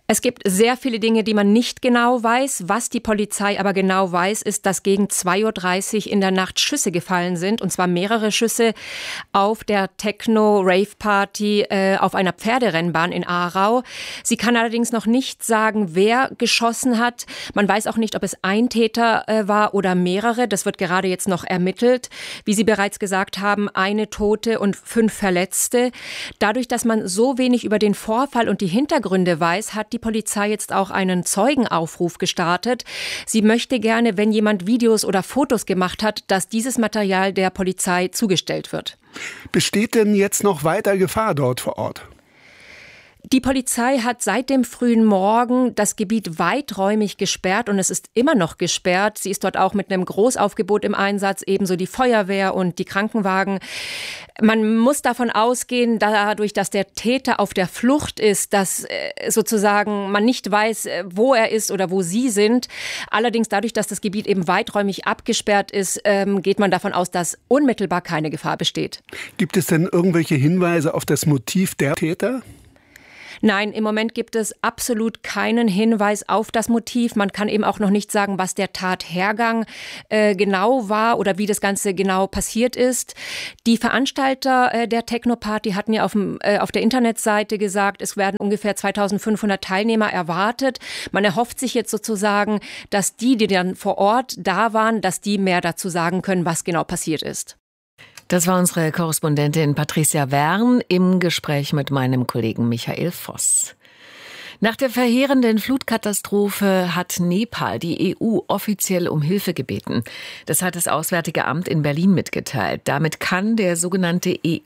Es gibt sehr viele Dinge, die man nicht genau weiß. Was die Polizei aber genau weiß, ist, dass gegen zwei Uhr dreißig in der Nacht Schüsse gefallen sind, und zwar mehrere Schüsse auf der Techno-Rave-Party äh, auf einer Pferderennbahn in Aarau. Sie kann allerdings noch nicht sagen, wer geschossen hat. Man weiß auch nicht, ob es ein Täter äh, war oder mehrere. Das wird gerade jetzt noch ermittelt. Wie Sie bereits gesagt haben, eine Tote und fünf Verletzte. Dadurch, dass man so wenig über den Vorfall und die Hintergründe weiß, hat die Die Polizei jetzt auch einen Zeugenaufruf gestartet. Sie möchte gerne, wenn jemand Videos oder Fotos gemacht hat, dass dieses Material der Polizei zugestellt wird. Besteht denn jetzt noch weiter Gefahr dort vor Ort? Die Polizei hat seit dem frühen Morgen das Gebiet weiträumig gesperrt und es ist immer noch gesperrt. Sie ist dort auch mit einem Großaufgebot im Einsatz, ebenso die Feuerwehr und die Krankenwagen. Man muss davon ausgehen, dadurch, dass der Täter auf der Flucht ist, dass sozusagen man nicht weiß, wo er ist oder wo sie sind. Allerdings dadurch, dass das Gebiet eben weiträumig abgesperrt ist, geht man davon aus, dass unmittelbar keine Gefahr besteht. Gibt es denn irgendwelche Hinweise auf das Motiv der Täter? Nein, im Moment gibt es absolut keinen Hinweis auf das Motiv. Man kann eben auch noch nicht sagen, was der Tathergang äh, genau war oder wie das Ganze genau passiert ist. Die Veranstalter äh, der Techno-Party hatten ja auf, dem, äh, auf der Internetseite gesagt, es werden ungefähr zweitausendfünfhundert Teilnehmer erwartet. Man erhofft sich jetzt sozusagen, dass die, die dann vor Ort da waren, dass die mehr dazu sagen können, was genau passiert ist. Das war unsere Korrespondentin Patricia Wern im Gespräch mit meinem Kollegen Michael Voss. Nach der verheerenden Flutkatastrophe hat Nepal die E U offiziell um Hilfe gebeten. Das hat das Auswärtige Amt in Berlin mitgeteilt. Damit kann der sogenannte E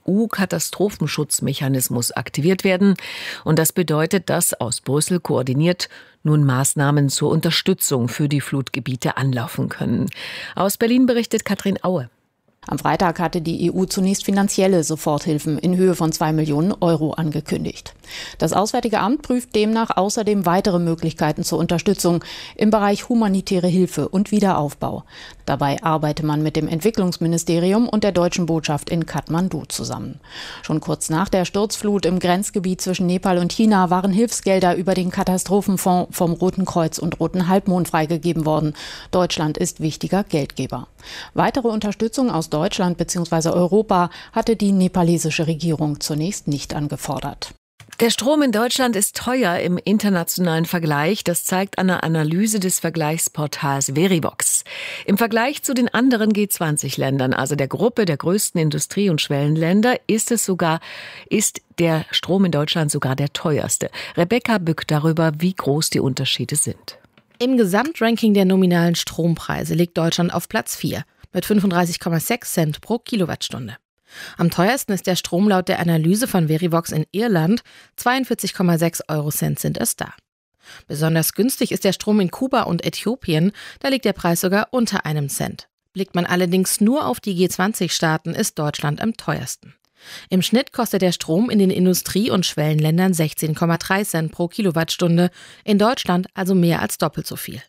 U-Katastrophenschutzmechanismus aktiviert werden. Und das bedeutet, dass aus Brüssel koordiniert nun Maßnahmen zur Unterstützung für die Flutgebiete anlaufen können. Aus Berlin berichtet Katrin Aue. Am Freitag hatte die E U zunächst finanzielle Soforthilfen in Höhe von zwei Millionen Euro angekündigt. Das Auswärtige Amt prüft demnach außerdem weitere Möglichkeiten zur Unterstützung im Bereich humanitäre Hilfe und Wiederaufbau. Dabei arbeite man mit dem Entwicklungsministerium und der deutschen Botschaft in Kathmandu zusammen. Schon kurz nach der Sturzflut im Grenzgebiet zwischen Nepal und China waren Hilfsgelder über den Katastrophenfonds vom Roten Kreuz und Roten Halbmond freigegeben worden. Deutschland ist wichtiger Geldgeber. Weitere Unterstützung aus Deutschland bzw. Europa hatte die nepalesische Regierung zunächst nicht angefordert. Der Strom in Deutschland ist teuer im internationalen Vergleich. Das zeigt eine Analyse des Vergleichsportals Verivox. Im Vergleich zu den anderen G zwanzig Ländern, also der Gruppe der größten Industrie- und Schwellenländer, ist es sogar, ist der Strom in Deutschland sogar der teuerste. Rebecca Bück darüber, wie groß die Unterschiede sind. Im Gesamtranking der nominalen Strompreise liegt Deutschland auf Platz vier mit fünfunddreißig Komma sechs Cent pro Kilowattstunde. Am teuersten ist der Strom laut der Analyse von Verivox in Irland. zweiundvierzig Komma sechs Eurocent sind es da. Besonders günstig ist der Strom in Kuba und Äthiopien. Da liegt der Preis sogar unter einem Cent. Blickt man allerdings nur auf die G zwanzig Staaten, ist Deutschland am teuersten. Im Schnitt kostet der Strom in den Industrie- und Schwellenländern sechzehn Komma drei Cent pro Kilowattstunde, in Deutschland also mehr als doppelt so viel.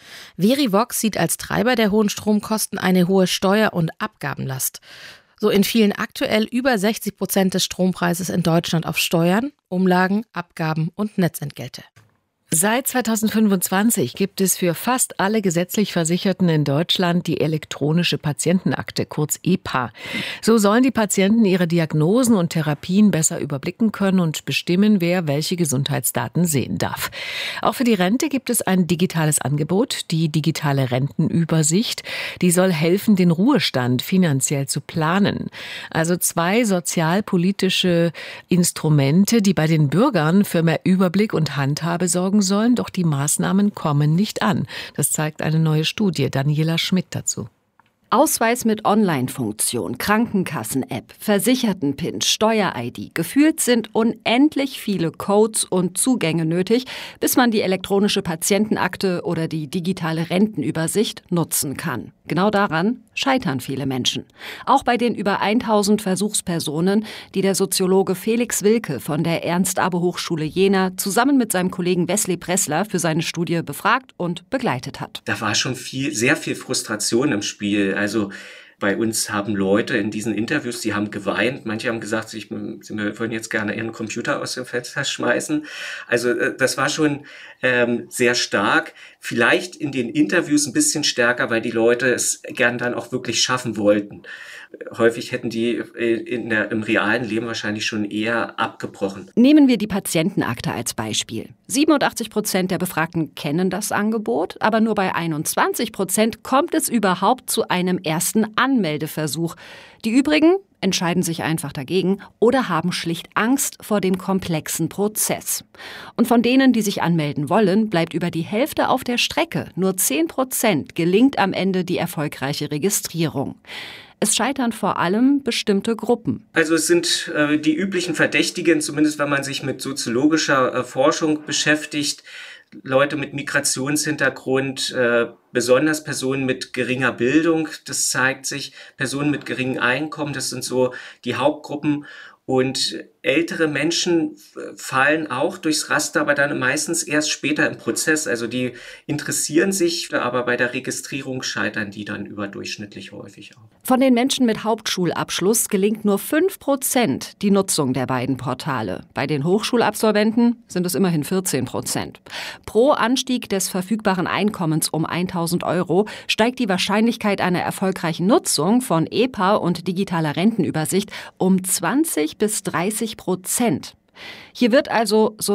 Verivox sieht als Treiber der hohen Stromkosten eine hohe Steuer- und Abgabenlast. So entfielen aktuell über sechzig Prozent des Strompreises in Deutschland auf Steuern, Umlagen, Abgaben und Netzentgelte. Seit zweitausendfünfundzwanzig gibt es für fast alle gesetzlich Versicherten in Deutschland die elektronische Patientenakte, kurz E P A. So sollen die Patienten ihre Diagnosen und Therapien besser überblicken können und bestimmen, wer welche Gesundheitsdaten sehen darf. Auch für die Rente gibt es ein digitales Angebot, die digitale Rentenübersicht. Die soll helfen, den Ruhestand finanziell zu planen. Also zwei sozialpolitische Instrumente, die bei den Bürgern für mehr Überblick und Handhabe sorgen sollen, doch die Maßnahmen kommen nicht an. Das zeigt eine neue Studie. Daniela Schmidt dazu. Ausweis mit Online-Funktion, Krankenkassen-App, Versicherten-Pin, Steuer-I D. Gefühlt sind unendlich viele Codes und Zugänge nötig, bis man die elektronische Patientenakte oder die digitale Rentenübersicht nutzen kann. Genau daran scheitern viele Menschen. Auch bei den über tausend Versuchspersonen, die der Soziologe Felix Wilke von der Ernst-Abbe-Hochschule Jena zusammen mit seinem Kollegen Wesley Pressler für seine Studie befragt und begleitet hat. Da war schon viel, sehr viel Frustration im Spiel. Also Bei uns haben Leute in diesen Interviews, die haben geweint. Manche haben gesagt, sie würden jetzt gerne ihren Computer aus dem Fenster schmeißen. Also das war schon ähm, sehr stark. Vielleicht in den Interviews ein bisschen stärker, weil die Leute es gern dann auch wirklich schaffen wollten. Häufig hätten die in der, im realen Leben wahrscheinlich schon eher abgebrochen. Nehmen wir die Patientenakte als Beispiel. siebenundachtzig Prozent der Befragten kennen das Angebot, aber nur bei einundzwanzig Prozent kommt es überhaupt zu einem ersten Anmeldeversuch. Die übrigen entscheiden sich einfach dagegen oder haben schlicht Angst vor dem komplexen Prozess. Und von denen, die sich anmelden wollen, bleibt über die Hälfte auf der Strecke. Nur zehn Prozent gelingt am Ende die erfolgreiche Registrierung. Es scheitern vor allem bestimmte Gruppen. Also es sind äh, die üblichen Verdächtigen, zumindest wenn man sich mit soziologischer äh, Forschung beschäftigt, Leute mit Migrationshintergrund, äh, besonders Personen mit geringer Bildung, das zeigt sich, Personen mit geringem Einkommen, das sind so die Hauptgruppen. Und ältere Menschen fallen auch durchs Raster, aber dann meistens erst später im Prozess. Also die interessieren sich, aber bei der Registrierung scheitern die dann überdurchschnittlich häufig auch. Von den Menschen mit Hauptschulabschluss gelingt nur fünf Prozent die Nutzung der beiden Portale. Bei den Hochschulabsolventen sind es immerhin vierzehn Prozent. Pro Anstieg des verfügbaren Einkommens um tausend Euro steigt die Wahrscheinlichkeit einer erfolgreichen Nutzung von E P A und digitaler Rentenübersicht um zwanzig bis dreißig Prozent. Hier wird also so